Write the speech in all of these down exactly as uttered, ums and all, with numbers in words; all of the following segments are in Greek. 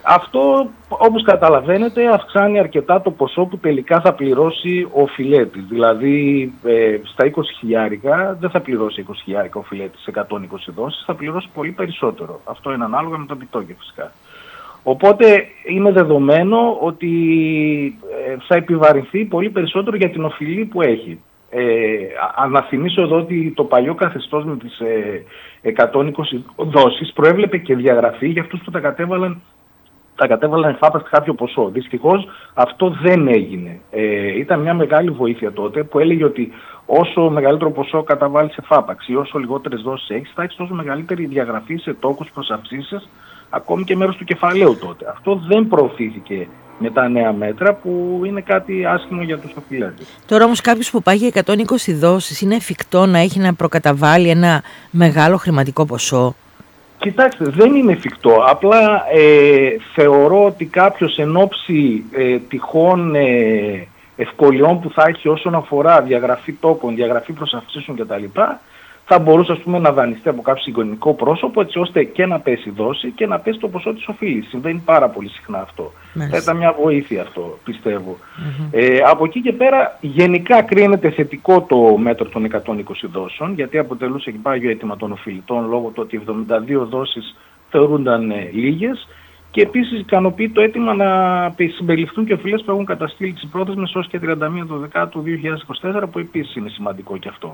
αυτό, όπως καταλαβαίνετε, αυξάνει αρκετά το ποσό που τελικά θα πληρώσει ο φιλέτης. Δηλαδή, ε, στα είκοσι χιλιάρικα δεν θα πληρώσει είκοσι χιλιάρικα ο φιλέτης σε εκατόν είκοσι δόσεις, θα πληρώσει πολύ περισσότερο. Αυτό είναι ανάλογα με το επιτόκιο φυσικά. Οπότε είναι δεδομένο ότι ε, θα επιβαρυνθεί πολύ περισσότερο για την οφειλή που έχει. Ε, να θυμίσω εδώ ότι το παλιό καθεστώς με τις ε, εκατόν είκοσι δόσεις προέβλεπε και διαγραφή για αυτούς που τα κατέβαλαν, τα κατέβαλαν εφάπαξ κάποιο ποσό. Δυστυχώς αυτό δεν έγινε. Ε, ήταν μια μεγάλη βοήθεια τότε που έλεγε ότι όσο μεγαλύτερο ποσό καταβάλεις εφάπαξ ή όσο λιγότερες δόσεις έχεις, θα έχεις τόσο μεγαλύτερη διαγραφή σε τόκους, προς αυξήσεις, ακόμη και μέρος του κεφαλαίου τότε. Αυτό δεν προωθήθηκε με τα νέα μέτρα, που είναι κάτι άσχημο για τους οφειλέτες. Τώρα όμως κάποιος που πάει για εκατόν είκοσι δόσεις, είναι εφικτό να έχει να προκαταβάλει ένα μεγάλο χρηματικό ποσό? Κοιτάξτε, δεν είναι εφικτό. Απλά ε, θεωρώ ότι κάποιος εν ώψη ε, τυχόν ε, ευκολιών που θα έχει όσον αφορά διαγραφή τόκων, διαγραφή προσαυξήσεων κτλ., θα μπορούσε, ας πούμε, να δανειστεί από κάποιο συγγενικό πρόσωπο, έτσι ώστε και να πέσει η δόση και να πέσει το ποσό της οφείλης. Συμβαίνει πάρα πολύ συχνά αυτό. Θα ήταν μια βοήθεια αυτό, πιστεύω. Mm-hmm. Ε, από εκεί και πέρα, γενικά κρίνεται θετικό το μέτρο των εκατόν είκοσι δόσεων, γιατί αποτελούσε και πάγιο αίτημα των οφειλητών, λόγω του ότι εβδομήντα δύο δόσεις θεωρούνταν ε, λίγες. Και επίσης ικανοποιεί το αίτημα να συμπεριληφθούν και οφειλές που έχουν καταστήλει τις πρόθεσμες ως και τριάντα μία Δεκεμβρίου του δύο χιλιάδες είκοσι τέσσερα, που επίσης είναι σημαντικό και αυτό.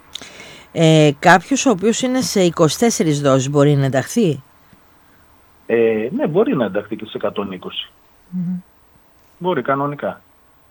Ε, κάποιος ο οποίος είναι σε είκοσι τέσσερις δόσεις μπορεί να ενταχθεί? Ε, ναι, μπορεί να ενταχθεί και σε εκατόν είκοσι. Mm-hmm. Μπορεί κανονικά.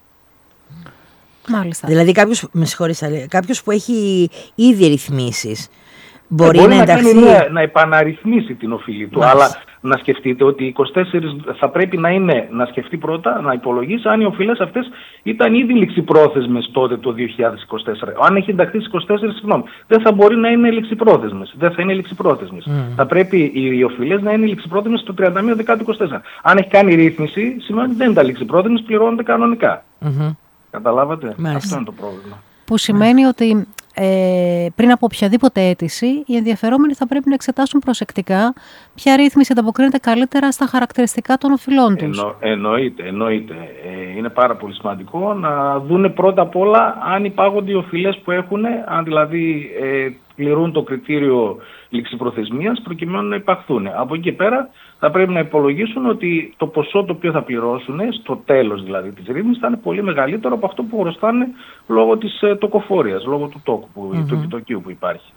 Μάλιστα. Δηλαδή κάποιος, με συγχωρείς, κάποιος που έχει ήδη ρυθμίσεις μπορεί, ε, μπορεί να, να ενταχθεί. Κάνει, να, να επαναρρυθμίσει την οφειλή του. Μάλιστα. Αλλά να σκεφτείτε ότι είκοσι τέσσερις θα πρέπει να είναι, να σκεφτεί πρώτα, να υπολογίσει αν οι οφειλές αυτές ήταν ήδη ληξιπρόθεσμες τότε το δύο χιλιάδες είκοσι τέσσερα. Αν έχει ενταχθεί στις είκοσι τέσσερα, συγγνώμη, δεν θα μπορεί να είναι ληξιπρόθεσμες. Δεν θα είναι ληξιπρόθεσμες. Mm. Θα πρέπει οι οφειλές να είναι ληξιπρόθεσμες το τριάντα μία Δεκεμβρίου του είκοσι τέσσερα. Αν έχει κάνει ρύθμιση, σημαίνει ότι δεν ήταν ληξιπρόθεσμες, πληρώνονται κανονικά. Mm-hmm. Καταλάβατε? Μάλιστα. Αυτό είναι το πρόβλημα. Που σημαίνει mm. ότι ε, πριν από οποιαδήποτε αίτηση, οι ενδιαφερόμενοι θα πρέπει να εξετάσουν προσεκτικά ποια ρύθμιση ανταποκρίνεται καλύτερα στα χαρακτηριστικά των οφειλών τους. Εννο, εννοείται, εννοείται. Ε, είναι πάρα πολύ σημαντικό να δούνε πρώτα απ' όλα αν υπάγονται οι οφειλές που έχουν, αν δηλαδή ε, πληρούν το κριτήριο ληξιπροθεσμίας προκειμένου να υπαχθούν. Από εκεί και πέρα θα πρέπει να υπολογίσουν ότι το ποσό το οποίο θα πληρώσουν, στο τέλος δηλαδή της ρύθμισης, θα είναι πολύ μεγαλύτερο από αυτό που χρωστάνε λόγω της ε, τοκοφόρειας, λόγω του τόκου, που, mm-hmm. του επιτοκίου που υπάρχει.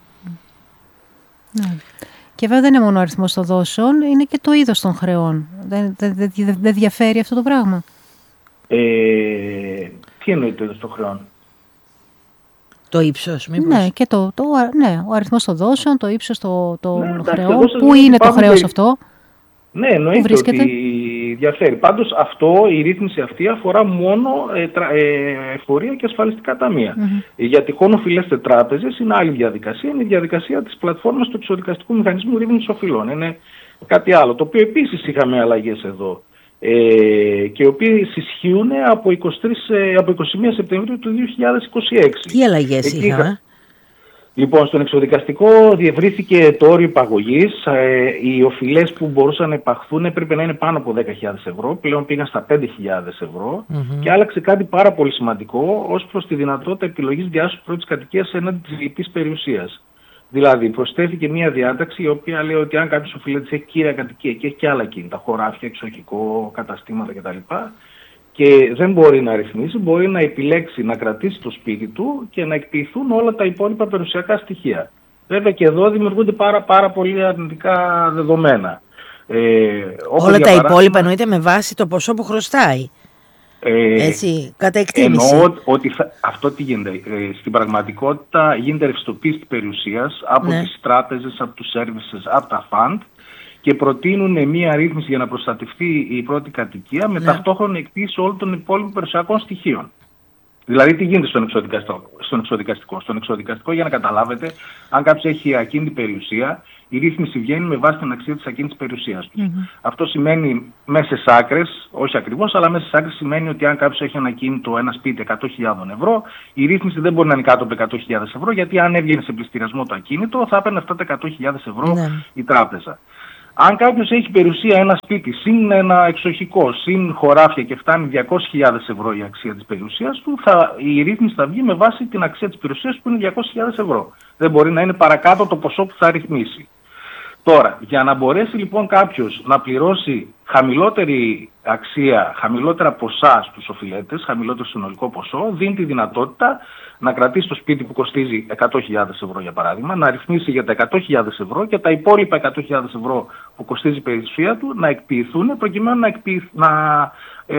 Mm. Και βέβαια δεν είναι μόνο ο αριθμός των δόσεων, είναι και το είδος των χρεών. Δεν, δεν, δεν, δεν διαφέρει αυτό το πράγμα? Ε, τι εννοεί το είδος των χρεών? Το ύψος, μήπως? Ναι, και το, το, ναι, ο αριθμός των δόσεων, το ύψος των το ναι, χρεών. Πού είναι το χρέος και... αυτό? Ναι, εννοείται ότι διαφέρει. Πάντως αυτό, η ρύθμιση αυτή αφορά μόνο ε, τρα, ε, εφορία και ασφαλιστικά ταμεία. Mm-hmm. Για τυχόν οφειλές σε τράπεζες είναι άλλη διαδικασία. Είναι η διαδικασία της πλατφόρμας του εξοδικαστικού μηχανισμού ρύθμισης οφειλών. Είναι κάτι άλλο, το οποίο επίσης είχαμε αλλαγές εδώ. Ε, και οι οποίες ισχύουν από, είκοσι τρεις, από είκοσι μία Σεπτεμβρίου του δύο χιλιάδες είκοσι έξι. Τι αλλαγές είχαμε? Λοιπόν, στον εξοδικαστικό διευρύθηκε το όριο υπαγωγής. Ε, οι οφειλές που μπορούσαν να υπαχθούν έπρεπε να είναι πάνω από δέκα χιλιάδες ευρώ. Πλέον πήγαν στα πέντε χιλιάδες ευρώ. Mm-hmm. Και άλλαξε κάτι πάρα πολύ σημαντικό ως προς τη δυνατότητα επιλογής διάσωσης πρώτης κατοικίας έναντι της λοιπής περιουσίας. Δηλαδή, προσθέθηκε μια διάταξη η οποία λέει ότι αν κάποιος οφειλέτης έχει κύρια κατοικία και έχει και άλλα κίνητα, χωράφια, εξοχικό, καταστήματα κτλ., και δεν μπορεί να ρυθμίσει, μπορεί να επιλέξει να κρατήσει το σπίτι του και να εκποιηθούν όλα τα υπόλοιπα περιουσιακά στοιχεία. Βέβαια και εδώ δημιουργούνται πάρα, πάρα πολύ αρνητικά δεδομένα. Ε, όλα τα υπόλοιπα εννοείται με βάση το ποσό που χρωστάει. Ε, Έτσι, κατά εκτίμηση. Εννοώ ότι θα, αυτό τι γίνεται. Ε, στην πραγματικότητα γίνεται ρευστοποίηση της περιουσίας από ναι. τις τράπεζες, από τους services, από τα fund, και προτείνουν μια ρύθμιση για να προστατευτεί η πρώτη κατοικία με ναι. ταυτόχρονη εκτίμηση όλων των υπόλοιπων περιουσιακών στοιχείων. Δηλαδή, τι γίνεται στον εξοδικαστικό. Στον εξοδικαστικό, στον εξοδικαστικό για να καταλάβετε, αν κάποιος έχει ακίνητη περιουσία, η ρύθμιση βγαίνει με βάση την αξία της ακίνητης περιουσίας του. Mm-hmm. Αυτό σημαίνει μέσες άκρες, όχι ακριβώς, αλλά μέσες άκρες σημαίνει ότι αν κάποιος έχει ένα ακίνητο, ένα σπίτι εκατό χιλιάδες ευρώ, η ρύθμιση δεν μπορεί να είναι κάτω από εκατό χιλιάδες ευρώ, γιατί αν έβγαινε σε πληστηριασμό το ακίνητο, θα έπαιρνε αυτά τα εκατό χιλιάδες ευρώ mm-hmm. η τράπεζα. Αν κάποιος έχει περιουσία ένα σπίτι, συν ένα εξοχικό, συν χωράφια και φτάνει διακόσιες χιλιάδες ευρώ η αξία της περιουσίας του, θα, η ρύθμιση θα βγει με βάση την αξία της περιουσίας που είναι διακόσιες χιλιάδες ευρώ. Δεν μπορεί να είναι παρακάτω το ποσό που θα ρυθμίσει. Τώρα, για να μπορέσει λοιπόν κάποιος να πληρώσει χαμηλότερη αξία, χαμηλότερα ποσά στους οφειλέτες, χαμηλότερο συνολικό ποσό, δίνει τη δυνατότητα να κρατήσει το σπίτι που κοστίζει εκατό χιλιάδες ευρώ για παράδειγμα, να ρυθμίσει για τα εκατό χιλιάδες ευρώ και τα υπόλοιπα εκατό χιλιάδες ευρώ που κοστίζει η περιουσία του να εκποιηθούν προκειμένου να, εκποιηθ, να, ε,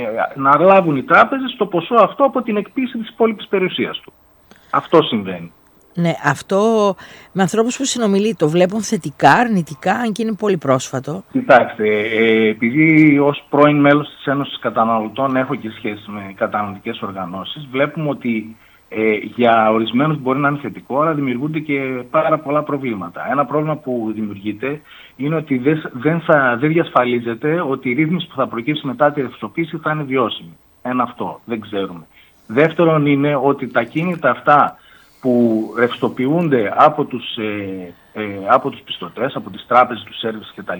να λάβουν οι τράπεζες το ποσό αυτό από την εκποίηση της υπόλοιπης περιουσίας του. Αυτό συμβαίνει. Ναι, αυτό με ανθρώπους που συνομιλεί το βλέπουν θετικά, αρνητικά, αν και είναι πολύ πρόσφατο. Κοιτάξτε, ε, επειδή ως πρώην μέλος της Ένωσης Καταναλωτών έχω και σχέση με καταναλωτικές οργανώσεις, βλέπουμε ότι ε, για ορισμένους μπορεί να είναι θετικό, αλλά δημιουργούνται και πάρα πολλά προβλήματα. Ένα πρόβλημα που δημιουργείται είναι ότι δεν, δεν, θα, δεν διασφαλίζεται ότι η ρύθμιση που θα προκύψει μετά τη ρευστοποίηση θα είναι βιώσιμη. Ένα αυτό, δεν ξέρουμε. Δεύτερον είναι ότι τα κίνητα αυτά που ρευστοποιούνται από τους, ε, ε, από τους πιστωτές, από τις τράπεζες, τους σέρβις κτλ.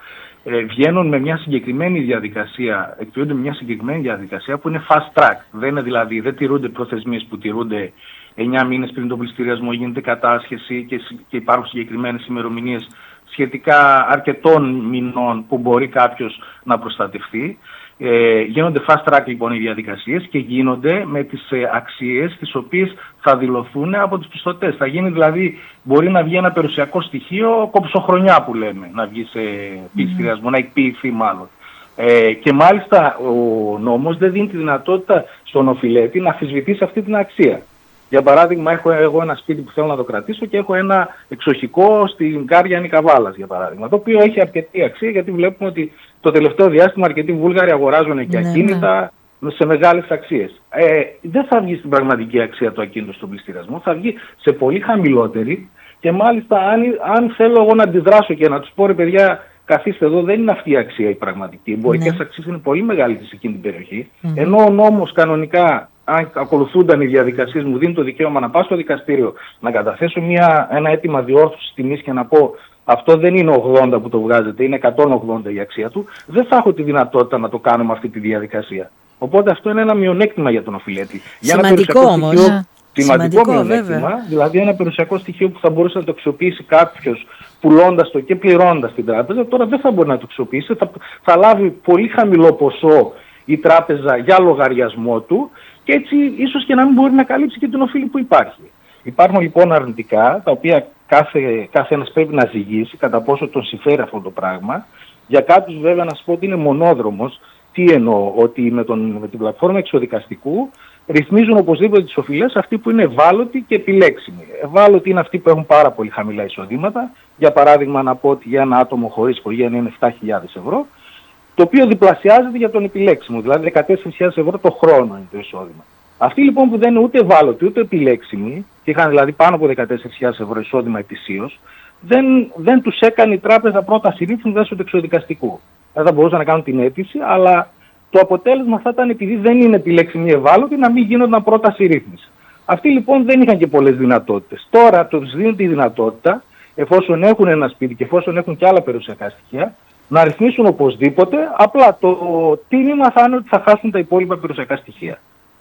Ε, βγαίνουν με μια συγκεκριμένη διαδικασία, εκποιούνται με μια συγκεκριμένη διαδικασία που είναι fast track. Δεν είναι δηλαδή, δεν τηρούνται προθεσμίες που τηρούνται εννιά μήνες πριν τον πληστηριασμό, γίνεται κατάσχεση και, και υπάρχουν συγκεκριμένες ημερομηνίες σχετικά αρκετών μηνών που μπορεί κάποιος να προστατευτεί. Ε, γίνονται fast track λοιπόν οι διαδικασίες και γίνονται με τις ε, αξίες τις οποίες θα δηλωθούν από τους πιστωτές. Θα γίνει δηλαδή, μπορεί να βγει ένα περιουσιακό στοιχείο κομψοχρονιά που λέμε, να βγει σε πληστηριασμό, mm. να εκποιηθεί μάλλον. Ε, και μάλιστα ο νόμος δεν δίνει τη δυνατότητα στον οφειλέτη να αμφισβητήσει αυτή την αξία. Για παράδειγμα, έχω εγώ ένα σπίτι που θέλω να το κρατήσω και έχω ένα εξοχικό στην Κάρια Νικαβάλας, για παράδειγμα, το οποίο έχει αρκετή αξία γιατί βλέπουμε ότι το τελευταίο διάστημα αρκετοί Βούλγαροι αγοράζουν και ακίνητα ναι. σε μεγάλες αξίες. Ε, δεν θα βγει στην πραγματική αξία το ακίνητο στον πληστηριασμό, θα βγει σε πολύ χαμηλότερη και μάλιστα αν, αν θέλω εγώ να αντιδράσω και να τους πω ρε παιδιά, καθίστε εδώ, δεν είναι αυτή η αξία η πραγματική. Οι εμπορικές ναι. αξίες είναι πολύ μεγαλύτερες σε εκείνη την περιοχή, mm-hmm. ενώ ο νόμος κανονικά, αν ακολουθούνταν οι διαδικασίες, μου δίνει το δικαίωμα να πάω στο δικαστήριο, να καταθέσω μια, ένα αίτημα διόρθωσης τιμής και να πω αυτό δεν είναι ογδόντα που το βγάζετε, είναι εκατόν ογδόντα η αξία του, δεν θα έχω τη δυνατότητα να το κάνω με αυτή τη διαδικασία. Οπότε αυτό είναι ένα μειονέκτημα για τον οφειλέτη. Σημαντικό όμως. Στοιχείο, σημαντικό μειονέκτημα, δηλαδή ένα περιουσιακό στοιχείο που θα μπορούσε να το αξιοποιήσει κάποιος πουλώντας το και πληρώνοντας την τράπεζα, τώρα δεν θα μπορεί να το αξιοποιήσει, θα, θα λάβει πολύ χαμηλό ποσό η τράπεζα για λογαριασμό του και έτσι ίσως και να μην μπορεί να καλύψει και την οφείλη που υπάρχει. Υπάρχουν λοιπόν αρνητικά, τα οποία κάθε, κάθε ένας πρέπει να ζυγίσει κατά πόσο τον συμφέρει αυτό το πράγμα. Για κάποιους βέβαια να σας πω ότι είναι μονόδρομος. Τι εννοώ, ότι με, τον, με την πλατφόρμα εξοδικαστικού ρυθμίζουν οπωσδήποτε τις οφειλές αυτοί που είναι ευάλωτοι και επιλέξιμοι. Ευάλωτοι είναι αυτοί που έχουν πάρα πολύ χαμηλά εισοδήματα. Για παράδειγμα να πω ότι για ένα άτομο χωρίς οικογένεια είναι επτά χιλιάδες ευρώ, το οποίο διπλασιάζεται για τον επιλέξιμο, δηλαδή δεκατέσσερις χιλιάδες ευρώ το χρόνο είναι το εισόδημα. Αυτοί λοιπόν που δεν είναι ούτε ευάλωτοι ούτε επιλέξιμοι, και είχαν δηλαδή πάνω από δεκατέσσερις χιλιάδες ευρώ εισόδημα ετησίως, δεν, δεν τους έκανε η τράπεζα πρόταση ρύθμισης μέσω του εξοδικαστικού. Δεν θα μπορούσαν να κάνουν την αίτηση, αλλά το αποτέλεσμα θα ήταν επειδή δεν είναι επιλέξιμοι ευάλωτοι να μην γίνονταν πρόταση ρύθμισης. Αυτοί λοιπόν δεν είχαν και πολλές δυνατότητες. Τώρα τους δίνουν τη δυνατότητα, εφόσον έχουν ένα σπίτι και εφόσον έχουν και άλλα περιουσιακά στοιχεία, να ρυθμίσουν οπωσδήποτε, απλά το τίμημα θα είναι ότι θα χάσουν τα υπόλοιπα περιουσιακά στοιχεία.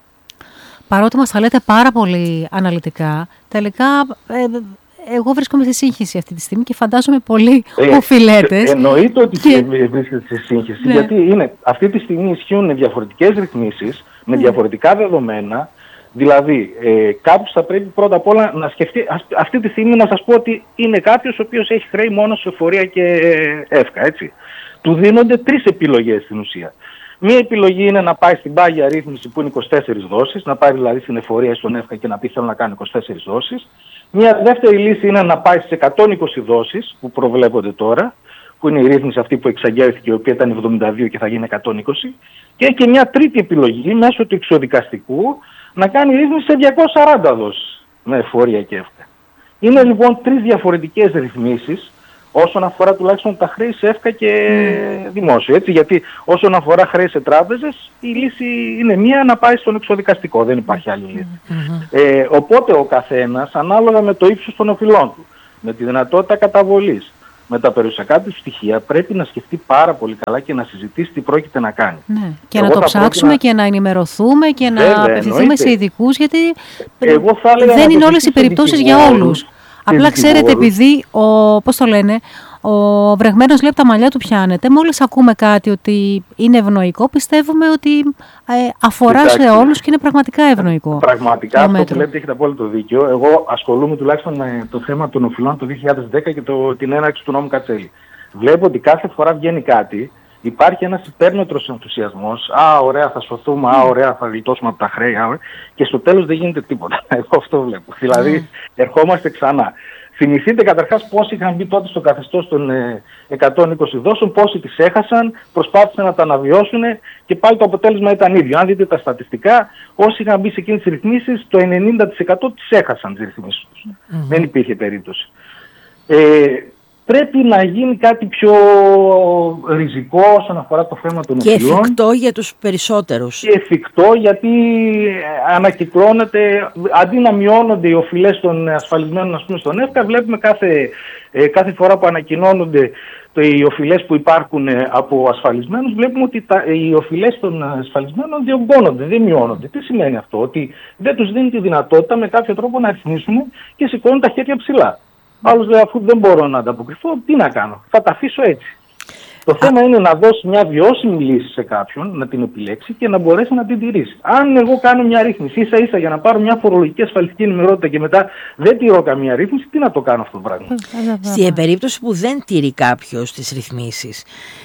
Παρότι μας τα λέτε πάρα πολύ αναλυτικά, τελικά ε, εγώ βρίσκομαι σε σύγχυση αυτή τη στιγμή και φαντάζομαι πολλοί ε, οφειλέτες. Εννοείται ότι και... βρίσκεται σε σύγχυση, ναι. γιατί είναι, αυτή τη στιγμή ισχύουν διαφορετικές ρυθμίσεις, με ναι. διαφορετικά δεδομένα. Δηλαδή, ε, κάποιος θα πρέπει πρώτα απ' όλα να σκεφτεί, αυτή τη στιγμή να σας πω ότι είναι κάποιος ο οποίος έχει χρέη μόνο σε εφορία και εύκα, έτσι. Του δίνονται τρεις επιλογές στην ουσία. Μία επιλογή είναι να πάει στην πάγια ρύθμιση που είναι είκοσι τέσσερις δόσεις, να πάει δηλαδή στην εφορία ή στον εύκα και να πει θέλω να κάνω είκοσι τέσσερις δόσεις. Μία δεύτερη λύση είναι να πάει στις εκατόν είκοσι δόσεις που προβλέπονται τώρα, που είναι η ρύθμιση αυτή που εξαγγέλθηκε, η οποία ήταν εβδομήντα δύο και θα γίνει εκατόν είκοσι. Και έχει και μια τρίτη επιλογή μέσω του εξοδικαστικού να κάνει ρύθμιση σε διακόσιες σαράντα δόσεις με εφορία και εύκα. Είναι λοιπόν τρεις διαφορετικές ρυθμίσεις όσον αφορά τουλάχιστον τα χρέη σε εύκα και mm. δημόσιο. Έτσι, γιατί όσον αφορά χρέη σε τράπεζες, η λύση είναι μία να πάει στον εξοδικαστικό, δεν υπάρχει άλλη λύση. Mm-hmm. Ε, οπότε ο καθένας, ανάλογα με το ύψος των οφειλών του, με τη δυνατότητα καταβολής, με τα περιουσιακά του στοιχεία πρέπει να σκεφτεί πάρα πολύ καλά και να συζητήσει τι πρόκειται να κάνει. Ναι. Και Εγώ να το ψάξουμε να... και να ενημερωθούμε και Βέβαια, να απευθυνθούμε εννοείται. σε ειδικούς, γιατί Εγώ θα δεν είναι όλες οι περιπτώσεις για όλους. Απλά ξέρετε, επειδή, ο, πώς το λένε, ο βρεγμένος λέει από τα μαλλιά του πιάνεται, μόλις ακούμε κάτι ότι είναι ευνοϊκό, πιστεύουμε ότι ε, αφορά Κοιτάξτε, σε όλους και είναι πραγματικά ευνοϊκό. Πραγματικά αυτό μέτρο. που λέτε έχετε απόλυτο δίκιο. Εγώ ασχολούμαι τουλάχιστον με το θέμα των οφειλών το δύο χιλιάδες δέκα και το, την έναρξη του νόμου Κατσέλη. Βλέπω ότι κάθε φορά βγαίνει κάτι, υπάρχει ένας υπέρμετρος ενθουσιασμός. Α, ωραία, θα σωθούμε, α, ωραία, θα γλιτώσουμε από τα χρέη. Α, και στο τέλος δεν γίνεται τίποτα. Εγώ αυτό βλέπω. Mm. Δηλαδή, ερχόμαστε ξανά. Θυμηθείτε καταρχάς πόσοι είχαν μπει τότε στο καθεστώς των ε, εκατόν είκοσι δόσεων, πόσοι τις έχασαν, προσπάθησαν να τα αναβιώσουν και πάλι το αποτέλεσμα ήταν ίδιο. Αν δείτε τα στατιστικά, όσοι είχαν μπει σε εκείνες τις ρυθμίσεις, το ενενήντα τοις εκατό τις έχασαν τις ρυθμίσεις τους. Mm-hmm. Δεν υπήρχε περίπτωση. Ε, Πρέπει να γίνει κάτι πιο ριζικό όσον αφορά το θέμα των οφειλών. Και εφικτό για τους περισσότερους. Και εφικτό γιατί ανακυκλώνεται, αντί να μειώνονται οι οφειλές των ασφαλισμένων, ας πούμε, στον ΕΦΚΑ, βλέπουμε κάθε, κάθε φορά που ανακοινώνονται οι οφειλές που υπάρχουν από ασφαλισμένους, βλέπουμε ότι τα, οι οφειλές των ασφαλισμένων διωγγώνονται, δεν μειώνονται. Τι σημαίνει αυτό? Ότι δεν τους δίνει τη δυνατότητα με κάποιο τρόπο να ρυθμίσουν και σηκώνουν τα χέρια ψηλά. Άλλος λέει, αφού δεν μπορώ να ανταποκριθώ, τι να κάνω, θα τα αφήσω έτσι. Το Α. θέμα είναι να δώσει μια βιώσιμη λύση σε κάποιον, να την επιλέξει και να μπορέσει να την τηρήσει. Αν εγώ κάνω μια ρύθμιση ίσα ίσα για να πάρω μια φορολογική ασφαλιστική ενημερότητα και μετά δεν τηρώ καμία ρύθμιση, τι να το κάνω αυτό το πράγμα? Στην περίπτωση που δεν τηρεί κάποιος τις ρυθμίσεις,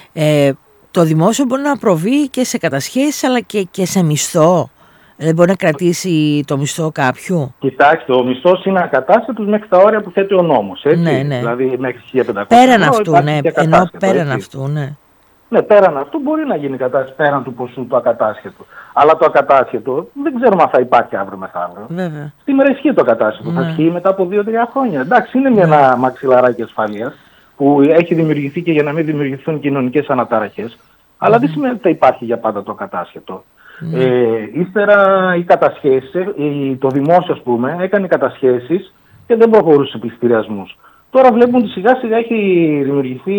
ε, το δημόσιο μπορεί να προβεί και σε κατασχέσεις αλλά και, και σε μισθό. Δεν μπορεί να κρατήσει το μισθό κάποιου. Κοιτάξτε, ο μισθός είναι ακατάστατος μέχρι τα όρια που θέτει ο νόμος. Έτσι. Ναι, ναι. Δηλαδή μέχρι χίλια πεντακόσια πέραν αυτού, ναι. Ενώ πέραν έτσι. αυτού, ναι. Ναι, πέραν αυτού μπορεί να γίνει κατάσχεση πέραν του ποσού του ακατάσχετου. Αλλά το ακατάσχετο δεν ξέρουμε αν θα υπάρχει αύριο μεθαύριο. Βέβαια. Σήμερα ισχύει το ακατάσχετο. Ναι. Θα ισχύει μετά από δύο τρία χρόνια. Εντάξει, είναι ναι. ένα μαξιλαράκι ασφαλείας που έχει δημιουργηθεί και για να μην δημιουργηθούν κοινωνικές αναταραχές. Mm. Αλλά δεν σημαίνει ότι θα υπάρχει για πάντα το ακατάσχετο. Mm. Ε, ύστερα οι κατασχέσεις, το δημόσιο ας πούμε, έκανε κατασχέσεις και δεν προχωρούσε σε πληστηριασμούς. Τώρα βλέπουμε ότι σιγά σιγά έχει δημιουργηθεί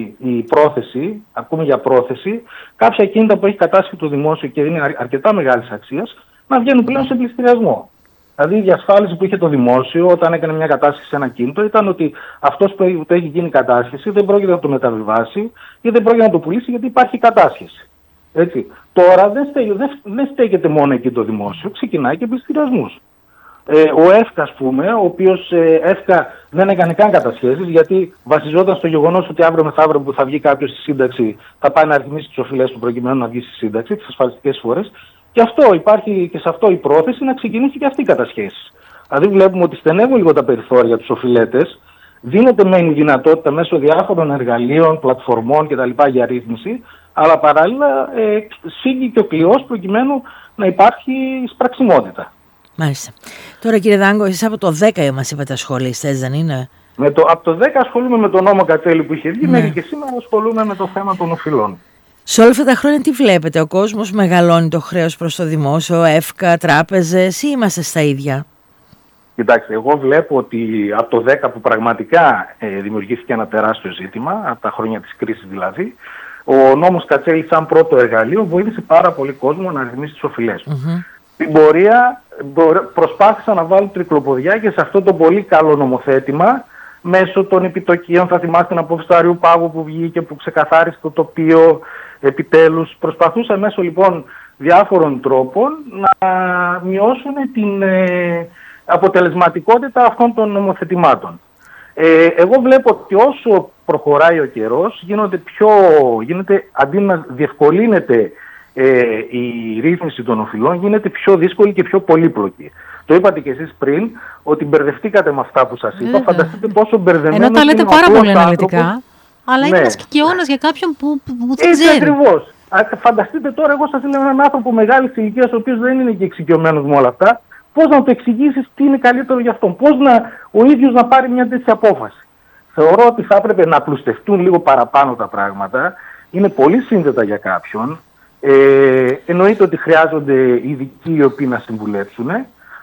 η πρόθεση, ακούμε για πρόθεση, κάποια κίνητα που έχει κατάσχει το δημόσιο και είναι αρκετά μεγάλης αξίας, να βγαίνουν πλέον σε πληστηριασμό. Δηλαδή η διασφάλιση που είχε το δημόσιο όταν έκανε μια κατάσχεση σε ένα κίνητο ήταν ότι αυτός που έχει γίνει κατάσχεση δεν πρόκειται να το μεταβιβάσει ή δεν πρόκειται να το πουλήσει γιατί υπάρχει κατάσχεση. Έτσι. Τώρα δεν, στέκει, δεν, δεν στέκεται μόνο εκεί το δημόσιο, ξεκινάει και πληστηριασμούς. Ε, ο ΕΦΚΑ, ας πούμε, ο οποίος ε, ΕΦΚΑ δεν έκανε καν κατασχέσεις γιατί βασιζόταν στο γεγονός ότι αύριο μεθαύριο που θα βγει κάποιος στη σύνταξη θα πάει να ρυθμίσει τις οφειλές του προκειμένου να βγει στη σύνταξη, τις ασφαλιστικές φορές. Και αυτό υπάρχει και σε αυτό η πρόθεση να ξεκινήσει και αυτή η κατασχέση. Δηλαδή βλέπουμε ότι στενεύουν λίγο τα περιθώρια τους οφειλέτες, δίνεται μεν η δυνατότητα μέσω διάφορων εργαλείων, πλατφορμών κτλ. Για ρύθμιση, αλλά παράλληλα ε, σφίγγει και ο κλειός προκειμένου να υπάρχει σπραξιμότητα. Μάλιστα. Τώρα κύριε Δάγκο, εσείς από το δέκα μας είπατε ασχολείστε, έτσι δεν είναι? Με το, από το δέκα ασχολούμαι με τον νόμο Κατσέλη που είχε βγει, ναι. Μέχρι και σήμερα ασχολούμαι με το θέμα των οφειλών. Σε όλα αυτά τα χρόνια τι βλέπετε, ο κόσμος μεγαλώνει το χρέος προς το δημόσιο, ΕΦΚΑ, τράπεζες ή είμαστε στα ίδια? Κοιτάξτε, εγώ βλέπω ότι από το δέκα που πραγματικά ε, δημιουργήθηκε ένα τεράστιο ζήτημα, από τα χρόνια της κρίσης δηλαδή, ο νόμος Κατσέλη σαν πρώτο εργαλείο βοήθησε πάρα πολύ κόσμο να ρυθμίσει τις οφειλές. Mm-hmm. Στην πορεία προσπάθησαν να βάλουν τρικλοποδιά και σε αυτό το πολύ καλό νομοθέτημα μέσω των επιτοκίων, θα θυμάστε την απόφαση του Αριού Πάγου που βγήκε, που ξεκαθάρισε το τοπίο επιτέλους. Προσπαθούσαν μέσω λοιπόν διάφορων τρόπων να μειώσουν την ε, αποτελεσματικότητα αυτών των νομοθετημάτων. Ε, εγώ βλέπω ότι όσο προχωράει ο καιρός, γίνονται πιο, γίνεται, αντί να διευκολύνεται ε, η ρύθμιση των οφειλών, γίνεται πιο δύσκολη και πιο πολύπλοκη. Το είπατε και εσείς πριν, ότι μπερδευτήκατε με αυτά που σας είπα. Φανταστείτε πόσο μπερδεμένος είναι. Ενώ τα λέτε πάρα πολύ αναλυτικά, αλλά ναι. Είναι ένας κικαιώνας για κάποιον που, που δεν έτσι ξέρει. Ακριβώς. Φανταστείτε τώρα, εγώ σας λέω έναν άνθρωπο μεγάλης ηλικίας, ο οποίος δεν είναι και εξοικειωμένος με όλα αυτά, πώς να του εξηγήσεις τι είναι καλύτερο για αυτόν, πώς να, ο ίδιος να πάρει μια τέτοια απόφαση. Θεωρώ ότι θα έπρεπε να πλουστευτούν λίγο παραπάνω τα πράγματα, είναι πολύ σύνδετα για κάποιον, ε, εννοείται ότι χρειάζονται ειδικοί οι οποίοι να συμβουλεύσουν,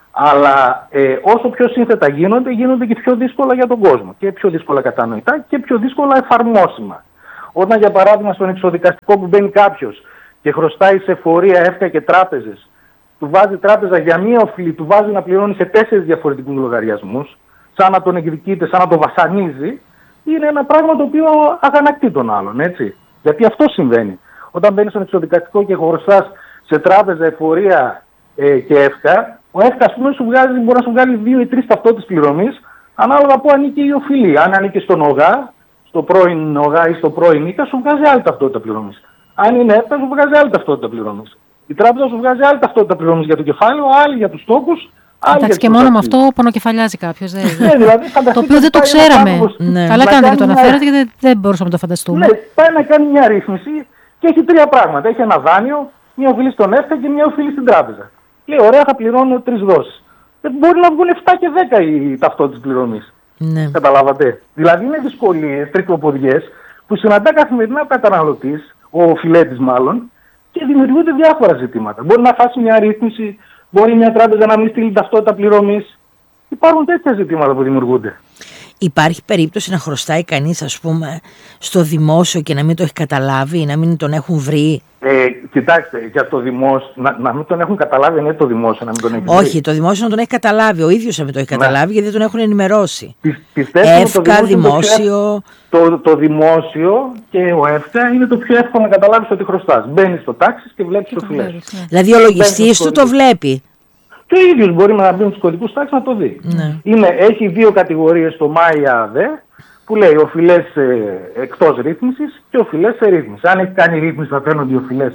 Αλλά ε, όσο πιο σύνθετα γίνονται, γίνονται και πιο δύσκολα για τον κόσμο. Και πιο δύσκολα κατανοητά και πιο δύσκολα εφαρμόσιμα. Όταν, για παράδειγμα, στον εξοδικαστικό που μπαίνει κάποιος και χρωστάει σε φορεία, ΕΦΚΑ και τράπεζες, του βάζει τράπεζα για μία οφειλή, του βάζει να πληρώνει σε τέσσερις διαφορετικούς λογαριασμούς, σαν να τον εκδικείται, σαν να τον βασανίζει, είναι ένα πράγμα το οποίο αγανακτεί τον άλλον, έτσι. Γιατί αυτό συμβαίνει. Όταν μπαίνεις στον εξοδικαστικό και χρωστάς σε τράπεζα, εφορία ε, και ΕΦΚΑ, ο ΕΦΚΑ, ας πούμε, σου βγάζει, μπορεί να σου βγάλει δύο ή τρεις ταυτότητες πληρωμής, ανάλογα που ανήκει η οφειλή. Αν ανήκει στον ΟΓΑ, στο πρώην ΟΓΑ ή στο πρώην ΙΚΑ, σου βγάζει άλλη ταυτότητα πληρωμής. Αν είναι ΕΦΚΑ, σου βγάζει άλλη ταυτότητα πληρωμής. Η τράπεζα σου βγάζει άλλη ταυτότητα πληρωμής για το κεφάλαιο, άλλη για τους τόκους. Εντάξει, και μόνο με αυτό πονοκεφαλιάζει κάποιος. Ναι, δηλαδή, το οποίο δεν το ξέραμε. Ναι. Καλά κάνετε και το αναφέρετε, γιατί δεν μπορούσαμε να το φανταστούμε. Ναι, πάει να κάνει μια ρύθμιση και έχει τρία πράγματα. Έχει ένα δάνειο, μια οφειλή στον ΕΦΚΑ και μια οφειλή στην τράπεζα. Λέει, ωραία, θα πληρώνω τρεις δόσεις. Δεν μπορεί να βγουν επτά και δέκα οι ταυτότητες πληρωμής. Ναι. Καταλάβατε. Δηλαδή είναι δυσκολίες, τρικλοποδιές που συναντά καθημερινά ο καταναλωτής, ο οφειλέτης μάλλον, και δημιουργούνται διάφορα ζητήματα. Μπορεί να φάσει μια ρύθμιση, μπορεί μια τράπεζα να μην στείλει ταυτότητα πληρωμής. Υπάρχουν τέτοια ζητήματα που δημιουργούνται. Υπάρχει περίπτωση να χρωστάει κανείς, ας πούμε, στο δημόσιο και να μην το έχει καταλάβει, να μην τον έχουν βρει? Ε, κοιτάξτε, για το δημόσιο, να, να μην τον έχουν καταλάβει, είναι το δημόσιο να μην τον έχει βρει. Όχι, το δημόσιο να τον έχει καταλάβει, ο ίδιος να μην το έχει καταλάβει, ναι. Γιατί δεν τον έχουν ενημερώσει. ΕΦΚΑ, το δημόσιο. Το, το δημόσιο και ο ΕΦΚΑ είναι το πιο εύκολο να καταλάβεις ότι χρωστάς. Μπαίνεις στο τάξι και βλέπεις οφειλές. Ναι. Δηλαδή ο λογιστής του το βλέπει. Και ο ίδιος μπορεί να μπει στους κωδικούς τάξης να το δει. Ναι. Είναι, έχει δύο κατηγορίες στο ΜΑΙΑΔΕ που λέει οφειλές ε, εκτός ρύθμισης και οφειλές σε ρύθμιση. Αν έχει κάνει ρύθμιση θα φαίνονται οι οφειλές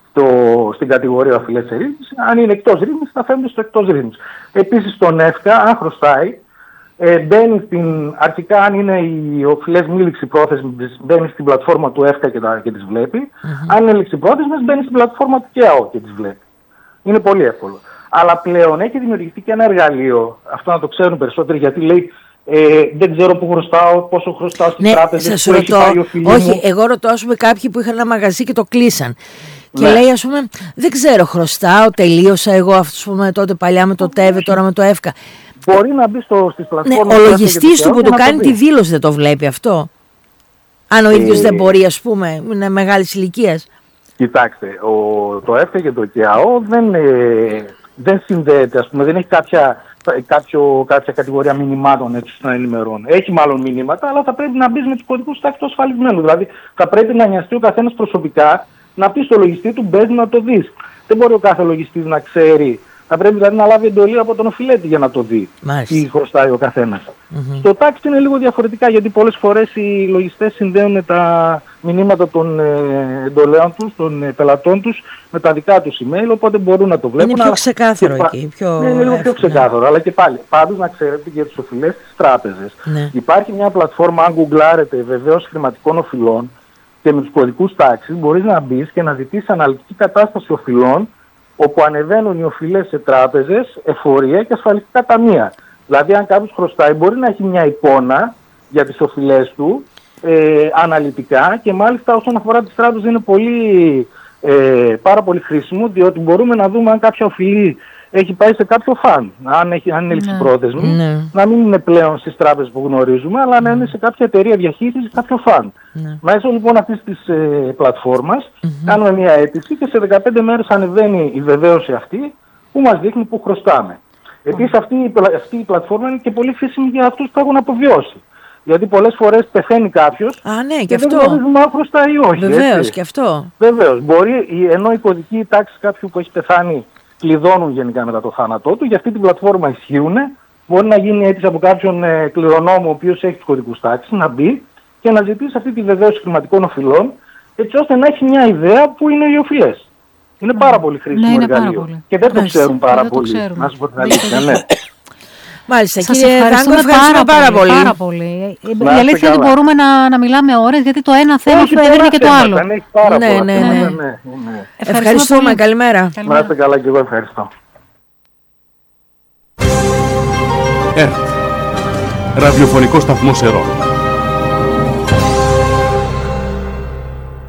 στην κατηγορία οφειλές σε ρύθμιση. Αν είναι εκτός ρύθμισης θα φαίνονται στο εκτός ρύθμισης. Επίσης στον ΕΦΚΑ, αν χρωστάει, ε, μπαίνει στην, αρχικά αν είναι οι οφειλές μη ληξιπρόθεσμες, μπαίνει στην πλατφόρμα του ΕΦΚΑ και, τα, και τις βλέπει. Mm-hmm. Αν είναι ληξιπρόθεσμες, μπαίνει στην πλατφόρμα του ΚΕΑΟ και τις βλέπει. Είναι πολύ εύκολο. Αλλά πλέον έχει δημιουργηθεί και ένα εργαλείο, αυτό να το ξέρουν περισσότεροι, γιατί λέει ε, δεν ξέρω πού χρωστάω, πόσο χρωστάω στις ναι, τράπεζες, που έχει πάει ο φίλος. Όχι, εγώ ρωτώ, ας πούμε, κάποιοι που είχαν ένα μαγαζί και το κλείσαν. Και ναι. Λέει, ας πούμε, δεν ξέρω, χρωστάω, τελείωσα εγώ, ας πούμε, τότε παλιά με το ΤΕΒΕ, τώρα με το ΕΦΚΑ. Μπορεί να μπει στο, στις πλατφόρμες. Ναι, ο λογιστής του που του κάνει τη δήλωση δεν το βλέπει αυτό. Αν ο ίδιος ε... δεν μπορεί, ας πούμε, είναι μεγάλης ηλικίας. Κοιτάξτε, ο, το ΕΦΚΑ και το ΚΕΑΟ δεν, ε, δεν συνδέεται, ας πούμε, δεν έχει κάποια, κάποιο, κάποια κατηγορία μηνυμάτων έτσι να ενημερώνει. Έχει μάλλον μηνύματα, αλλά θα πρέπει να μπει με τους κωδικούς τάξης του ασφαλισμένου. Δηλαδή θα πρέπει να νοιαστεί ο καθένας προσωπικά να πει στο λογιστή του μπες να το δεις. Δεν μπορεί ο κάθε λογιστής να ξέρει. Θα πρέπει δηλαδή να λάβει εντολή από τον οφειλέτη για να το δει. Μάλιστα. Τι χρωστάει ο καθένας. Mm-hmm. Στο τάξη είναι λίγο διαφορετικά, γιατί πολλές φορές οι λογιστές συνδέουν τα μηνύματα των ε, εντολέων τους, των ε, πελατών τους με τα δικά τους email, οπότε μπορούν να το βλέπουν. Είναι πιο ξεκάθαρο αλλά... εκεί. Πιο... Ναι, είναι λίγο πιο ξεκάθαρο, ναι. Αλλά και πάλι. Πάντως να ξέρετε για τους οφειλές της τράπεζες. Ναι. Υπάρχει μια πλατφόρμα, αν γκουγκλάρετε βεβαίως χρηματικών οφειλών και με τους κωδικούς τάξης μπορείς να μπεις και να ζητήσεις αναλυτική κατάσταση οφειλών, όπου ανεβαίνουν οι οφειλές σε τράπεζες, εφορία και ασφαλιστικά ταμεία. Δηλαδή, αν κάποιος χρωστάει, μπορεί να έχει μια εικόνα για τις οφειλές του, ε, αναλυτικά, και μάλιστα όσον αφορά τις τράπεζες είναι πολύ, ε, πάρα πολύ χρήσιμο, διότι μπορούμε να δούμε αν κάποια οφειλή έχει πάει σε κάποιο φαν, αν, έχει, αν είναι ληξιπρόθεσμη, ναι. Να μην είναι πλέον στις τράπεζες που γνωρίζουμε, αλλά να είναι σε κάποια εταιρεία διαχείρισης, κάποιο φαν. Ναι. Μέσω λοιπόν αυτής της ε, πλατφόρμας mm-hmm. κάνουμε μια αίτηση και σε δεκαπέντε μέρες ανεβαίνει η βεβαίωση αυτή που μας δείχνει που χρωστάμε. Mm-hmm. Επίσης αυτή, αυτή η πλατφόρμα είναι και πολύ χρήσιμη για αυτούς που έχουν αποβιώσει. Γιατί πολλές φορές πεθαίνει κάποιος Α, ναι, και, και αυτό. δεν γνωρίζουμε αν χρωστάει ή όχι. Βεβαίως, και αυτό. Βεβαίως. Μπορεί, ενώ η κωδική τάξη κάποιου που έχει πεθάνει κλειδώνουν γενικά μετά το θάνατό του, για αυτή την πλατφόρμα ισχύουν. Μπορεί να γίνει αίτηση από κάποιον ε, κληρονόμο ο οποίος έχει τους κωδικούς τάξης να μπει και να ζητήσει αυτή τη βεβαίωση χρηματικών οφειλών, έτσι ώστε να έχει μια ιδέα που είναι οι οφειλές. Είναι mm. πάρα πολύ χρήσιμο ναι, εργαλείο. Και δεν το ξέρουν πάρα δεν πολύ. Να σου πω την αλήθεια, ναι. Μάλιστα, σας κύριε ευχαριστούμε, ευχαριστούμε πάρα, πάρα πολύ. Πάρα πολύ. Η αλήθεια είναι ότι μπορούμε να, να μιλάμε ώρες, γιατί το ένα θέμα φέρνει και το άλλο. Ναι, πάρα ναι, ναι, ναι. ναι, ναι. ναι. Ευχαριστούμε, καλημέρα. Να είστε καλά και εγώ ευχαριστώ. ΕΡΤ, ραδιοφωνικό σταθμός Ερών.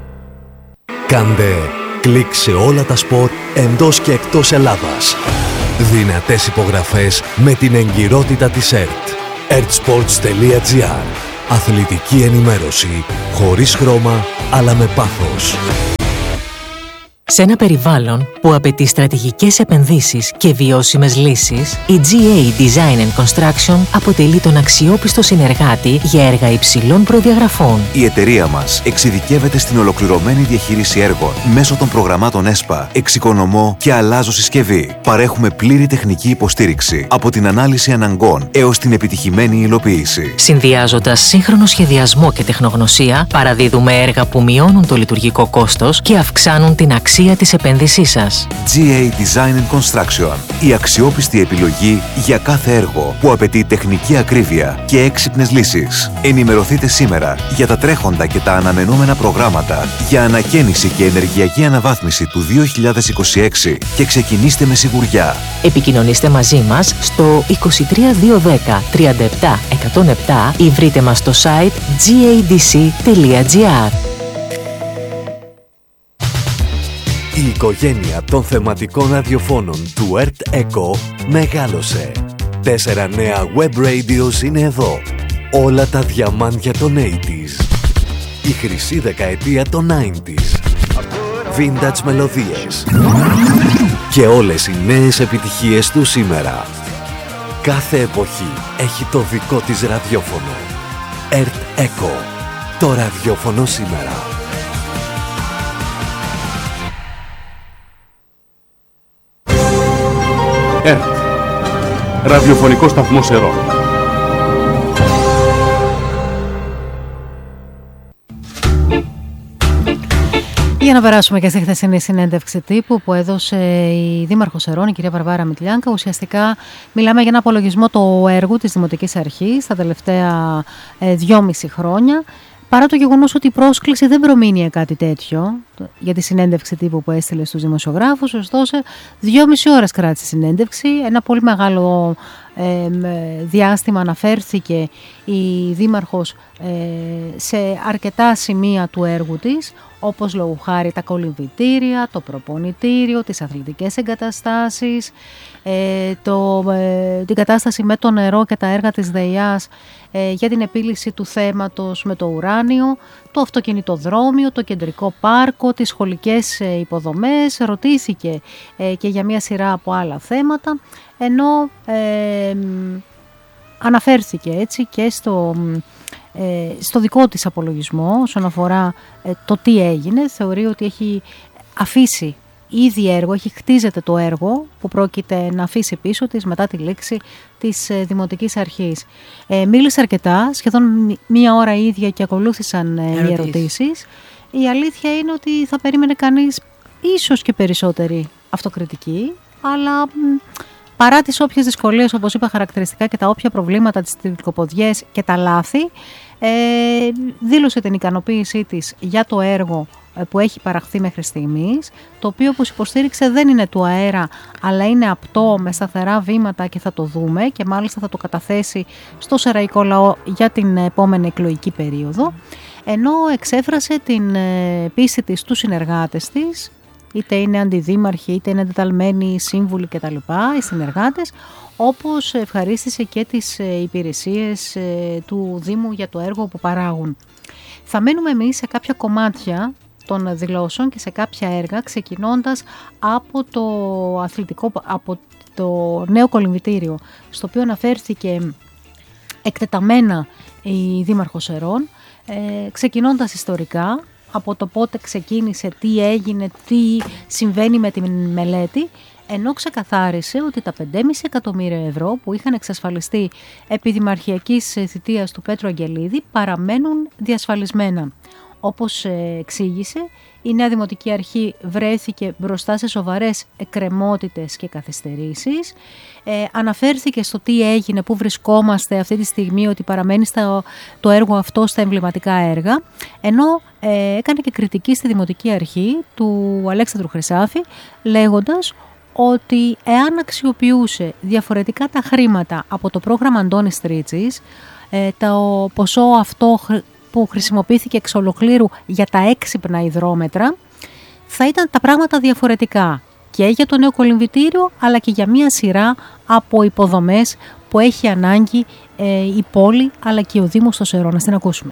Κάντε κλικ σε όλα τα σπορ εντός και εκτός Ελλάδας. Δυνατές υπογραφές με την εγκυρότητα της ΕΡΤ. ερτ-sports τελεία τζι άρ. Αθλητική ενημέρωση χωρίς χρώμα, αλλά με πάθος. Σε ένα περιβάλλον που απαιτεί στρατηγικές επενδύσεις και βιώσιμες λύσεις, η τζι έι Design and Construction αποτελεί τον αξιόπιστο συνεργάτη για έργα υψηλών προδιαγραφών. Η εταιρεία μας εξειδικεύεται στην ολοκληρωμένη διαχείριση έργων μέσω των προγραμμάτων ΕΣΠΑ, εξοικονομώ και αλλάζω συσκευή. Παρέχουμε πλήρη τεχνική υποστήριξη από την ανάλυση αναγκών έως την επιτυχημένη υλοποίηση. Συνδυάζοντας σύγχρονο σχεδιασμό και τεχνογνωσία, παραδίδουμε έργα που μειώνουν το λειτουργικό κόστος και αυξάνουν την αξία της επένδυσής σας. τζι έι Design and Construction. Η αξιόπιστη επιλογή για κάθε έργο που απαιτεί τεχνική ακρίβεια και έξυπνες λύσεις. Ενημερωθείτε σήμερα για τα τρέχοντα και τα αναμενόμενα προγράμματα για ανακαίνιση και ενεργειακή αναβάθμιση του δύο χιλιάδες είκοσι έξι και ξεκινήστε με σιγουριά. Επικοινωνήστε μαζί μας στο είκοσι τρία διακόσια δέκα τριάντα επτά εκατόν επτά ή βρείτε μας στο site τζι έι ντι σι τελεία τζι άρ. Η οικογένεια των θεματικών ραδιοφώνων του ΕΡΤ Echo μεγάλωσε. Τέσσερα νέα web radios είναι εδώ. Όλα τα διαμάντια των ογδόντα. Η χρυσή δεκαετία των ενενήντα. Vintage μελωδίες. Και όλες οι νέες επιτυχίες του σήμερα. Κάθε εποχή έχει το δικό της ραδιόφωνο. ΕΡΤ Echo. Το ραδιόφωνο σήμερα. ΕΡΤ. Ραδιοφωνικό σταθμό Ερώ. Για να περάσουμε και στη χθεσινή συνέντευξη τύπου που έδωσε η Δήμαρχος Ερών, η κυρία Βαρβάρα Μητλιάνκα. Ουσιαστικά μιλάμε για ένα απολογισμό του έργου της Δημοτικής Αρχής τα τελευταία ε, δυόμιση χρόνια. Παρά το γεγονός ότι η πρόσκληση δεν προμείνει κάτι τέτοιο για τη συνέντευξη τύπου που έστειλε στους δημοσιογράφους, ωστόσο δυόμιση ώρες κράτησε η συνέντευξη. Ένα πολύ μεγάλο ε, διάστημα αναφέρθηκε η Δήμαρχος ε, σε αρκετά σημεία του έργου της, όπως λόγου χάρη τα κολυμβητήρια, το προπονητήριο, τις αθλητικές εγκαταστάσεις, ε, το, ε, την κατάσταση με το νερό και τα έργα της ΔΕΙΑΣ ε, για την επίλυση του θέματος με το ουράνιο, το αυτοκινητοδρόμιο, το κεντρικό πάρκο, τις σχολικές ε, υποδομές. Ρωτήθηκε ε, και για μια σειρά από άλλα θέματα, ενώ ε, αναφέρθηκε έτσι και στο... στο δικό της απολογισμό όσον αφορά το τι έγινε. Θεωρεί ότι έχει αφήσει ήδη έργο, έχει χτίζεται το έργο που πρόκειται να αφήσει πίσω της μετά τη λήξη της Δημοτικής Αρχής. Ε, μίλησε αρκετά, σχεδόν μία ώρα ίδια και ακολούθησαν οι ερωτήσεις. Η αλήθεια είναι ότι θα περίμενε κανείς ίσως και περισσότερη αυτοκριτική, αλλά... Παρά τις όποιες δυσκολίες, όπως είπα χαρακτηριστικά, και τα όποια προβλήματα, τις τυλικοποδιές και τα λάθη, ε, δήλωσε την ικανοποίησή της για το έργο που έχει παραχθεί μέχρι στιγμής, το οποίο, όπως υποστήριξε, δεν είναι του αέρα, αλλά είναι απτό με σταθερά βήματα και θα το δούμε και μάλιστα θα το καταθέσει στο Σεραϊκό Λαό για την επόμενη εκλογική περίοδο, ενώ εξέφρασε την πίστη της στους συνεργάτες της, είτε είναι αντιδήμαρχοι, είτε είναι εντεταλμένοι σύμβουλοι κτλ, οι συνεργάτες, όπως ευχαρίστησε και τις υπηρεσίες του Δήμου για το έργο που παράγουν. Θα μένουμε εμείς σε κάποια κομμάτια των δηλώσεων και σε κάποια έργα, ξεκινώντας από το αθλητικό, από το νέο κολυμβητήριο, στο οποίο αναφέρθηκε εκτεταμένα η Δήμαρχος Ερών, ε, ξεκινώντας ιστορικά, από το πότε ξεκίνησε, τι έγινε, τι συμβαίνει με τη μελέτη, ενώ ξεκαθάρισε ότι τα πέντε κόμμα πέντε εκατομμύρια ευρώ που είχαν εξασφαλιστεί επί δημαρχιακής θητείας του Πέτρου Αγγελίδη παραμένουν διασφαλισμένα. Όπως εξήγησε, η Νέα Δημοτική Αρχή βρέθηκε μπροστά σε σοβαρές εκκρεμότητες και καθυστερήσεις. Ε, αναφέρθηκε στο τι έγινε, πού βρισκόμαστε αυτή τη στιγμή, ότι παραμένει στα, το έργο αυτό στα εμβληματικά έργα, ενώ ε, έκανε και κριτική στη Δημοτική Αρχή του Αλέξανδρου Χρυσάφη, λέγοντας ότι εάν αξιοποιούσε διαφορετικά τα χρήματα από το πρόγραμμα Αντώνης Στρίτσης, ε, το ποσό αυτό που χρησιμοποιήθηκε εξ ολοκλήρου για τα έξυπνα υδρόμετρα, θα ήταν τα πράγματα διαφορετικά και για το νέο κολυμβητήριο, αλλά και για μια σειρά από υποδομές που έχει ανάγκη ε, η πόλη, αλλά και ο Δήμος των Σερών. Να την ακούσουμε.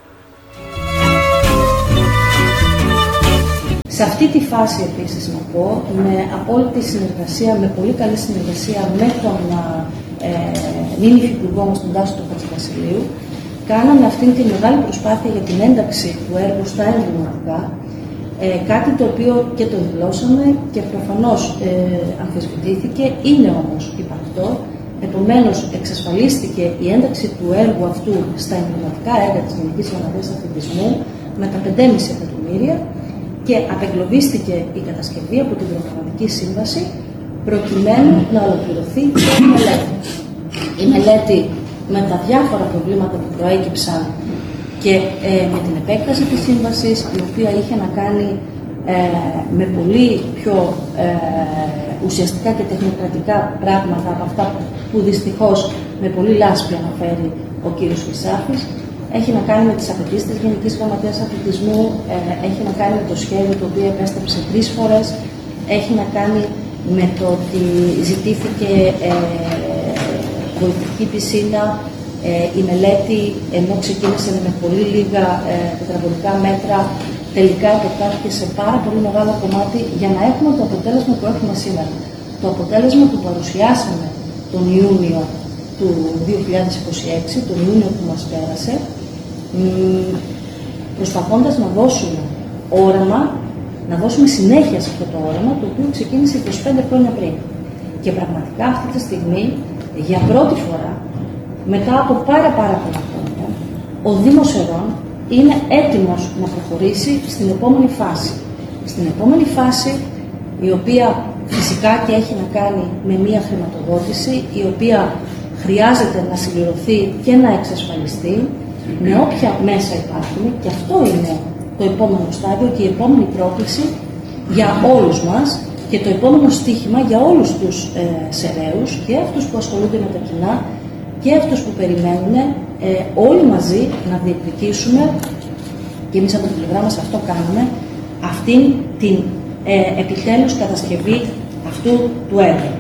Σε αυτή τη φάση επίσης να πω, με απόλυτη συνεργασία, με πολύ καλή συνεργασία με τον νυν υφυπουργό μας, τον Τάσο του Χατζηβασιλείου, κάναμε αυτήν τη μεγάλη προσπάθεια για την ένταξη του έργου στα εμβληματικά, ε, κάτι το οποίο και το δηλώσαμε και προφανώς ε, αμφισβητήθηκε, είναι όμως υπαρκτό. Επομένως, εξασφαλίστηκε η ένταξη του έργου αυτού στα εμβληματικά έργα της Γενικής Γραμματείας Αθλητισμού με τα πέντε κόμμα πέντε εκατομμύρια και απεγκλωβίστηκε η κατασκευή από την προγραμματική σύμβαση προκειμένου να ολοκληρωθεί η μελέτη. Η μελέτη με τα διάφορα προβλήματα που προέκυψαν και ε, με την επέκταση της σύμβασης, η οποία είχε να κάνει ε, με πολύ πιο ε, ουσιαστικά και τεχνοκρατικά πράγματα από αυτά που δυστυχώς με πολύ λάσπη αναφέρει ο κύριος Χρυσάφης. Έχει να κάνει με τις απαιτήσεις της Γενικής Γραμματείας Αθλητισμού, ε, έχει να κάνει με το σχέδιο το οποίο επέστρεψε τρεις φορές, έχει να κάνει με το ότι ζητήθηκε ε, βοηθητική πισίνα. Ε, η μελέτη, ενώ ξεκίνησε με πολύ λίγα ε, τετραγωνικά μέτρα, τελικά επεκτάθηκε σε πάρα πολύ μεγάλο κομμάτι για να έχουμε το αποτέλεσμα που έχουμε σήμερα. Το αποτέλεσμα που παρουσιάσαμε τον Ιούνιο του δύο χιλιάδες είκοσι έξι, τον Ιούνιο που μας πέρασε, προσπαθώντας να δώσουμε όραμα, να δώσουμε συνέχεια σε αυτό το όραμα, το οποίο ξεκίνησε είκοσι πέντε χρόνια πριν. Και πραγματικά αυτή τη στιγμή, για πρώτη φορά, μετά από πάρα πάρα πολλά χρόνια, ο Δήμος Σερών είναι έτοιμος να προχωρήσει στην επόμενη φάση. Στην επόμενη φάση, η οποία φυσικά και έχει να κάνει με μία χρηματοδότηση, η οποία χρειάζεται να συμπληρωθεί και να εξασφαλιστεί με όποια μέσα υπάρχουν, και αυτό είναι το επόμενο στάδιο και η επόμενη πρόκληση για όλους μας και το επόμενο στίχημα για όλους τους ε, Σεραίους, και αυτούς που ασχολούνται με τα κοινά και αυτούς που περιμένουν, ε, όλοι μαζί να διεκδικήσουμε, και εμείς από την πλευρά μας αυτό κάνουμε, αυτήν την ε, επιτέλους κατασκευή αυτού του έργου.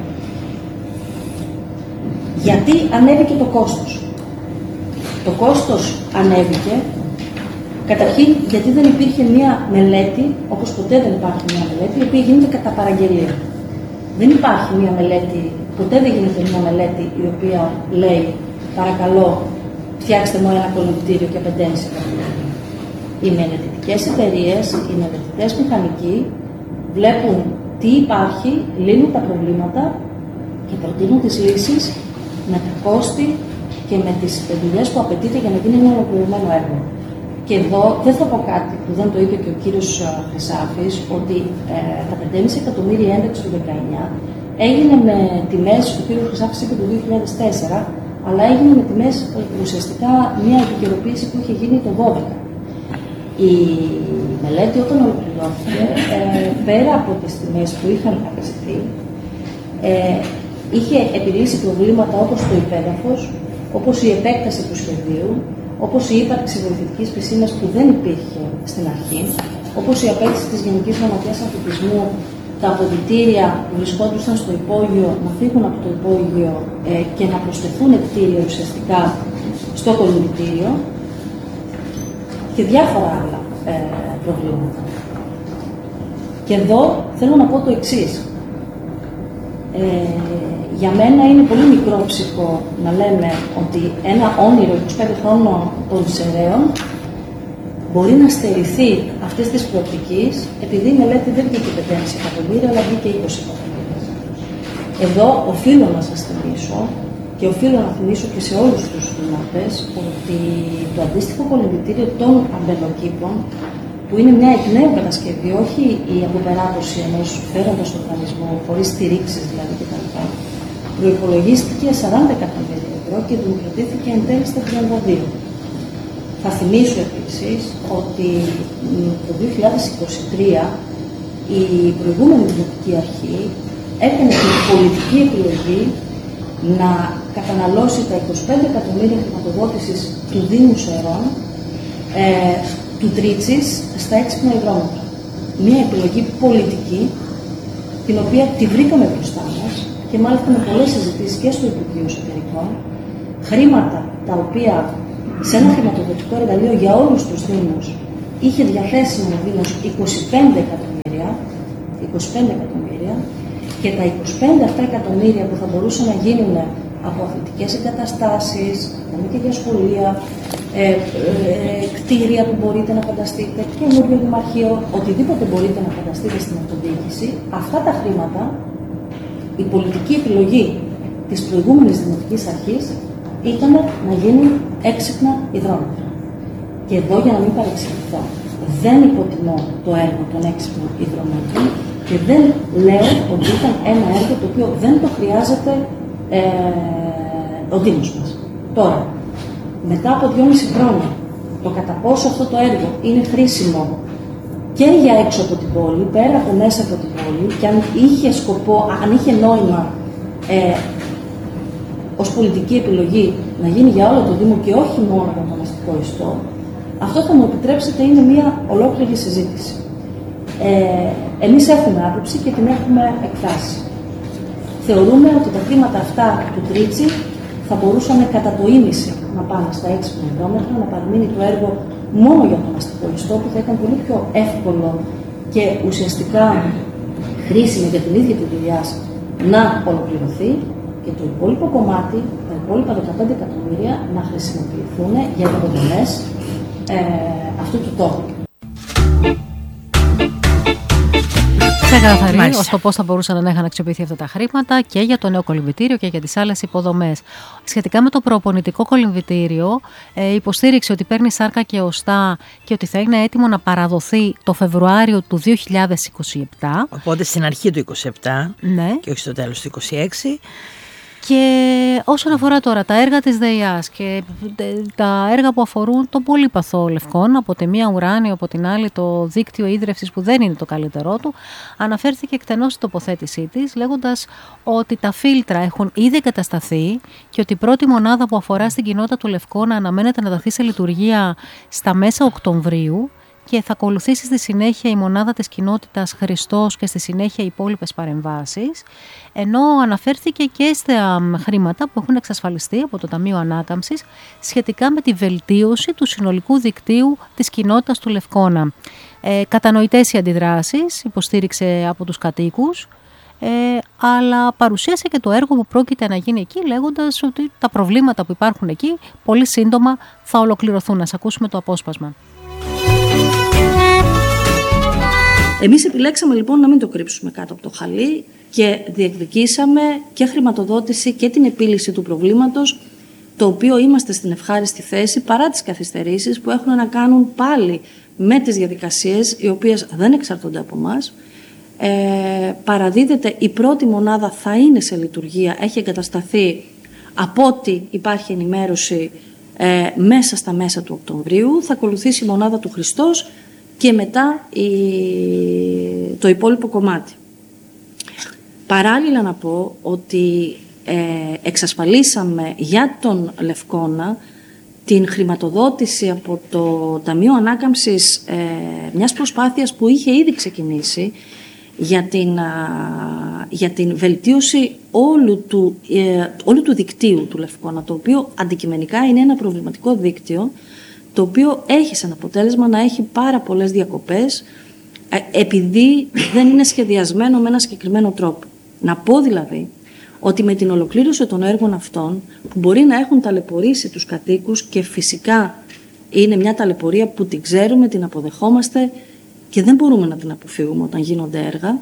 Γιατί ανέβηκε το κόστος. Το κόστος ανέβηκε, καταρχήν γιατί δεν υπήρχε μία μελέτη, όπως ποτέ δεν υπάρχει μία μελέτη, η οποία γίνεται κατά παραγγελία. Δεν υπάρχει μία μελέτη, ποτέ δεν γίνεται μία μελέτη η οποία λέει, παρακαλώ, φτιάξτε μου ένα κολυμβητήριο και πέντε κόμμα πέντε εκατομμύρια. Οι μελετητικές εταιρείες, οι μελετητές μηχανικοί βλέπουν τι υπάρχει, λύνουν τα προβλήματα και προτείνουν τις λύσεις με τα κόστη και με τις δουλειές που απαιτείται για να γίνει ένα ολοκληρωμένο έργο. Και εδώ δεν θα πω κάτι που δεν το είπε και ο κύριος Χρυσάφης, ότι ε, τα πέντε κόμμα πέντε εκατομμύρια ένταξη του δεκαεννιά έγινε με τιμές, ο κύριος Χρυσάφης είπε το δύο χιλιάδες τέσσερα, αλλά έγινε με τιμές ουσιαστικά μια επικαιροποίηση που είχε γίνει το δύο χιλιάδες δώδεκα. Η μελέτη όταν ολοκληρώθηκε, ε, πέρα από τις τιμές που είχαν αυξηθεί, ε, είχε επιλύσει προβλήματα όπως το υπέδαφος, όπως η επέκταση του σχεδίου, όπως η ύπαρξη βοηθητικής πισίνας που δεν υπήρχε στην αρχή, όπως η απέτηση της Γενικής Γραμματείας Αθλητισμού, τα αποδυτήρια που βρισκόντουσαν στο υπόγειο να φύγουν από το υπόγειο ε, και να προσθεθούν κτίρια ουσιαστικά στο κολυμβητήριο και διάφορα άλλα ε, προβλήματα. Και εδώ θέλω να πω το εξής. Ε, για μένα είναι πολύ μικρόψυχο να λέμε ότι ένα όνειρο είκοσι πέντε χρόνων των Σεραίων μπορεί να στερηθεί αυτής της προοπτικής, επειδή η μελέτη δεν βγήκε πέντε κόμμα πέντε εκατομμύρια, αλλά βγήκε είκοσι εκατομμύρια. Εδώ οφείλω να σας θυμίσω και οφείλω να θυμίσω και σε όλους τους δημότες ότι το αντίστοιχο κολυμβητήριο των αμπελοκήπων, που είναι μια εκ νέου κατασκευή, όχι η αποπεράτωση ενός φέροντος οργανισμού, χωρίς στηρίξεις δηλαδή κτλ., προϋπολογίστηκε σαράντα εκατομμύρια ευρώ και δημοκρατήθηκε εν τέλει στα τριάντα δύο. Θα θυμίσω επίσης ότι το δύο χιλιάδες είκοσι τρία η προηγούμενη Δημοτική Αρχή έκανε την πολιτική επιλογή να καταναλώσει τα είκοσι πέντε εκατομμύρια χρηματοδότησης του Δήμου Σερών, ε, του Τρίτσης, στα έξυπνα υδρόματα. Μία επιλογή πολιτική, την οποία τη βρήκαμε μπροστά μας και μάλιστα με πολλές συζητήσεις και στο Υπουργείο Εσωτερικών, χρήματα τα οποία σε ένα χρηματοδοτικό εργαλείο για όλους τους Δήμους είχε διαθέσιμο ο Δήμος είκοσι πέντε εκατομμύρια, είκοσι πέντε εκατομμύρια, και τα είκοσι πέντε αυτά εκατομμύρια που θα μπορούσαν να γίνουν από αθλητικές εγκαταστάσεις, και για σχολεία, ε, ε, κτίρια που μπορείτε να φανταστείτε, καινούριο δημαρχείο, οτιδήποτε μπορείτε να φανταστείτε στην αυτοδιοίκηση, αυτά τα χρήματα, η πολιτική επιλογή της προηγούμενης Δημοτικής Αρχής ήταν να γίνουν έξυπνα υδρόματα. Και εδώ, για να μην παρεξηγηθώ, δεν υποτιμώ το έργο των έξυπνων υδρομάτων και δεν λέω ότι ήταν ένα έργο το οποίο δεν το χρειάζεται ε, ο Δήμος μας. Τώρα, μετά από δυόμιση χρόνια, το κατά πόσο αυτό το έργο είναι χρήσιμο και για έξω από την πόλη, πέρα από μέσα από την πόλη, και αν είχε σκοπό, αν είχε νόημα ε, ως πολιτική επιλογή να γίνει για όλο το Δήμο και όχι μόνο για τον αστικό ιστό, αυτό θα μου επιτρέψετε είναι μια ολόκληρη συζήτηση. Ε, εμείς έχουμε άποψη και την έχουμε εκφράσει. Θεωρούμε ότι τα χρήματα αυτά του Τρίτσι θα μπορούσαν κατά το ίμιση να πάνε στα έξυπνα υδρόμετρα, να παραμείνει το έργο μόνο για τον αστικό ιστό, που θα ήταν πολύ πιο εύκολο και ουσιαστικά χρήσιμο για την ίδια τη δουλειά να ολοκληρωθεί, και το υπόλοιπο κομμάτι, τα υπόλοιπα δεκαπέντε εκατομμύρια, να χρησιμοποιηθούν για υποδομές ε, αυτού του τόπου. Ξεκαθαρή ως το πώς θα μπορούσαν να είχαν αξιοποιηθεί αυτά τα χρήματα και για το νέο κολυμβητήριο και για τις άλλες υποδομές. Σχετικά με το προπονητικό κολυμβητήριο, ε, υποστήριξε ότι παίρνει σάρκα και οστά και ότι θα είναι έτοιμο να παραδοθεί το Φεβρουάριο του δύο χιλιάδες είκοσι επτά. Οπότε στην αρχή του είκοσι επτά, ναι, και όχι στο τέλος του είκοσι έξι. Και όσον αφορά τώρα τα έργα της ΔΕΙΑΣ και τα έργα που αφορούν τον πολύπαθο Λευκόν, από τη μία ουράνιο, από την άλλη το δίκτυο ίδρευσης που δεν είναι το καλύτερό του, αναφέρθηκε εκτενώς στην τοποθέτησή της, λέγοντας ότι τα φίλτρα έχουν ήδη εγκατασταθεί και ότι η πρώτη μονάδα που αφορά στην κοινότητα του Λευκόνα αναμένεται να ταθεί σε λειτουργία στα μέσα Οκτωβρίου, και θα ακολουθήσει στη συνέχεια η μονάδα της κοινότητας Χριστός και στη συνέχεια οι υπόλοιπες παρεμβάσεις, ενώ αναφέρθηκε και στα χρήματα που έχουν εξασφαλιστεί από το Ταμείο Ανάκαμψης σχετικά με τη βελτίωση του συνολικού δικτύου της κοινότητας του Λευκόνα. Ε, κατανοητές οι αντιδράσεις, υποστήριξε από τους κατοίκους, ε, αλλά παρουσίασε και το έργο που πρόκειται να γίνει εκεί, λέγοντας ότι τα προβλήματα που υπάρχουν εκεί πολύ σύντομα θα ολοκληρωθούν. Ας ακούσουμε το απόσπασμα. Εμείς επιλέξαμε λοιπόν να μην το κρύψουμε κάτω από το χαλί και διεκδικήσαμε και χρηματοδότηση και την επίλυση του προβλήματος, το οποίο είμαστε στην ευχάριστη θέση παρά τις καθυστερήσεις που έχουν να κάνουν πάλι με τις διαδικασίες, οι οποίες δεν εξαρτώνται από εμάς. Ε, παραδίδεται η πρώτη μονάδα, θα είναι σε λειτουργία, έχει εγκατασταθεί από ό,τι υπάρχει ενημέρωση ε, μέσα στα μέσα του Οκτωβρίου, θα ακολουθήσει η μονάδα του Χριστός και μετά η, το υπόλοιπο κομμάτι. Παράλληλα να πω ότι ε, εξασφαλίσαμε για τον Λευκόνα την χρηματοδότηση από το Ταμείο Ανάκαμψης ε, μιας προσπάθειας που είχε ήδη ξεκινήσει για την, α, για την βελτίωση όλου του, ε, όλου του δικτύου του Λευκόνα, το οποίο αντικειμενικά είναι ένα προβληματικό δίκτυο, το οποίο έχει σαν αποτέλεσμα να έχει πάρα πολλές διακοπές, επειδή δεν είναι σχεδιασμένο με ένα συγκεκριμένο τρόπο. Να πω δηλαδή ότι με την ολοκλήρωση των έργων αυτών, που μπορεί να έχουν ταλαιπωρήσει τους κατοίκους, και φυσικά είναι μια ταλαιπωρία που την ξέρουμε, την αποδεχόμαστε και δεν μπορούμε να την αποφύγουμε όταν γίνονται έργα,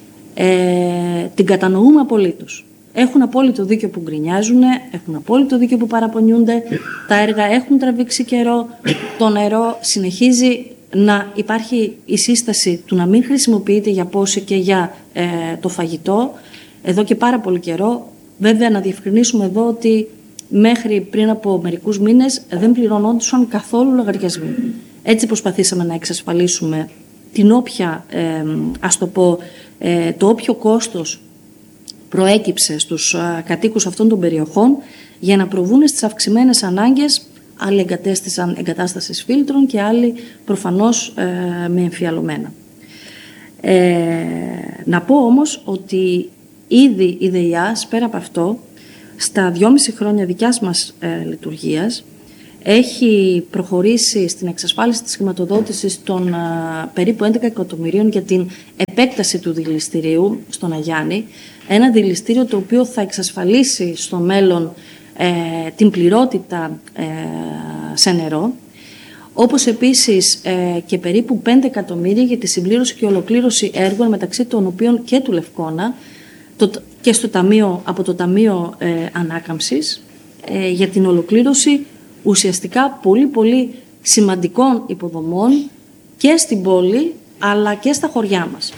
ε, την κατανοούμε απολύτως. Έχουν απόλυτο δίκιο που γκρινιάζουν, έχουν απόλυτο δίκιο που παραπονιούνται, τα έργα έχουν τραβήξει καιρό, το νερό συνεχίζει να υπάρχει η σύσταση του να μην χρησιμοποιείται για πόση και για ε, το φαγητό, εδώ και πάρα πολύ καιρό. Βέβαια να διευκρινίσουμε εδώ ότι μέχρι πριν από μερικούς μήνες δεν πληρωνόντουσαν καθόλου λογαριασμοί. Έτσι προσπαθήσαμε να εξασφαλίσουμε την όποια, ε, ας το πω, ε, το όποιο κόστος προέκυψε στους α, κατοίκους αυτών των περιοχών για να προβούν στις αυξημένες ανάγκες. Άλλοι εγκατέστησαν εγκατάστασης φίλτρων και άλλοι προφανώς ε, με εμφιαλωμένα. Ε, Να πω όμως ότι ήδη η ΔΕΙΑΣ, πέρα από αυτό, στα δυόμιση χρόνια δικιάς μας ε, λειτουργίας, έχει προχωρήσει στην εξασφάλιση της χρηματοδότησης των ε, περίπου έντεκα εκατομμυρίων για την επέκταση του δειλιστηρίου στον Αγιάννη. Ένα δειλιστήριο το οποίο θα εξασφαλίσει στο μέλλον ε, την πληρότητα ε, σε νερό. Όπως επίσης ε, και περίπου πέντε εκατομμύρια για τη συμπλήρωση και ολοκλήρωση έργων, μεταξύ των οποίων και του Λευκώνα το, και στο ταμείο, από το Ταμείο ε, Ανάκαμψης ε, για την ολοκλήρωση ουσιαστικά πολύ πολύ σημαντικών υποδομών και στην πόλη αλλά και στα χωριά μας.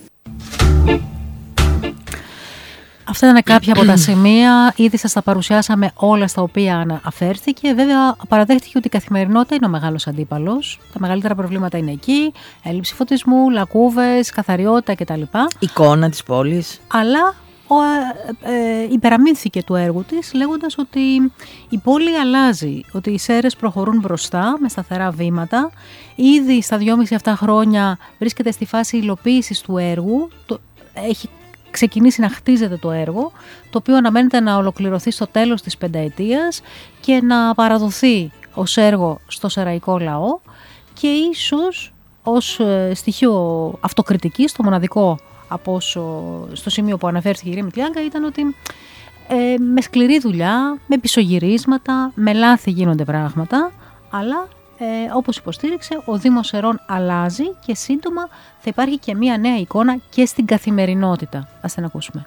Αυτά ήταν κάποια από τα σημεία, ήδη σας τα παρουσιάσαμε όλα στα οποία αναφέρθηκε. Βέβαια, παραδέχτηκε ότι η καθημερινότητα είναι ο μεγάλος αντίπαλος. Τα μεγαλύτερα προβλήματα είναι εκεί, έλλειψη φωτισμού, λακκούβες, καθαριότητα κτλ. Εικόνα της πόλης. Αλλά ο, ε, ε, υπεραμείνθηκε του έργου της λέγοντας ότι η πόλη αλλάζει, ότι οι Σέρρες προχωρούν μπροστά με σταθερά βήματα. Ήδη στα δυόμιση αυτά χρόνια βρίσκεται στη φάση υλοποίησης του έργου, το, έχει ξεκινήσει να χτίζεται το έργο, το οποίο αναμένεται να ολοκληρωθεί στο τέλος της πενταετίας και να παραδοθεί ως έργο στο σεραϊκό λαό και ίσως ως στοιχείο αυτοκριτικής, το μοναδικό από όσο, στο σημείο που αναφέρθηκε η κυρία Μητλιάγκα, ήταν ότι ε, με σκληρή δουλειά, με πισωγυρίσματα, με λάθη γίνονται πράγματα, αλλά Ε, όπως υποστήριξε, ο Δήμος Σερών αλλάζει και σύντομα θα υπάρχει και μία νέα εικόνα και στην καθημερινότητα. Ας την ακούσουμε.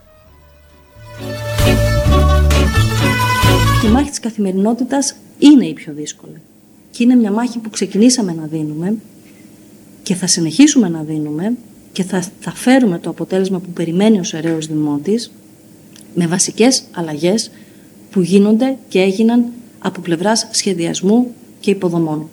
Η μάχη της καθημερινότητας είναι η πιο δύσκολη. Και είναι μια μάχη που ξεκινήσαμε να δίνουμε και θα συνεχίσουμε να δίνουμε και θα, θα φέρουμε το αποτέλεσμα που περιμένει ο Σεραίος Δημότης με βασικές αλλαγές που γίνονται και έγιναν από πλευράς σχεδιασμού και υποδομών.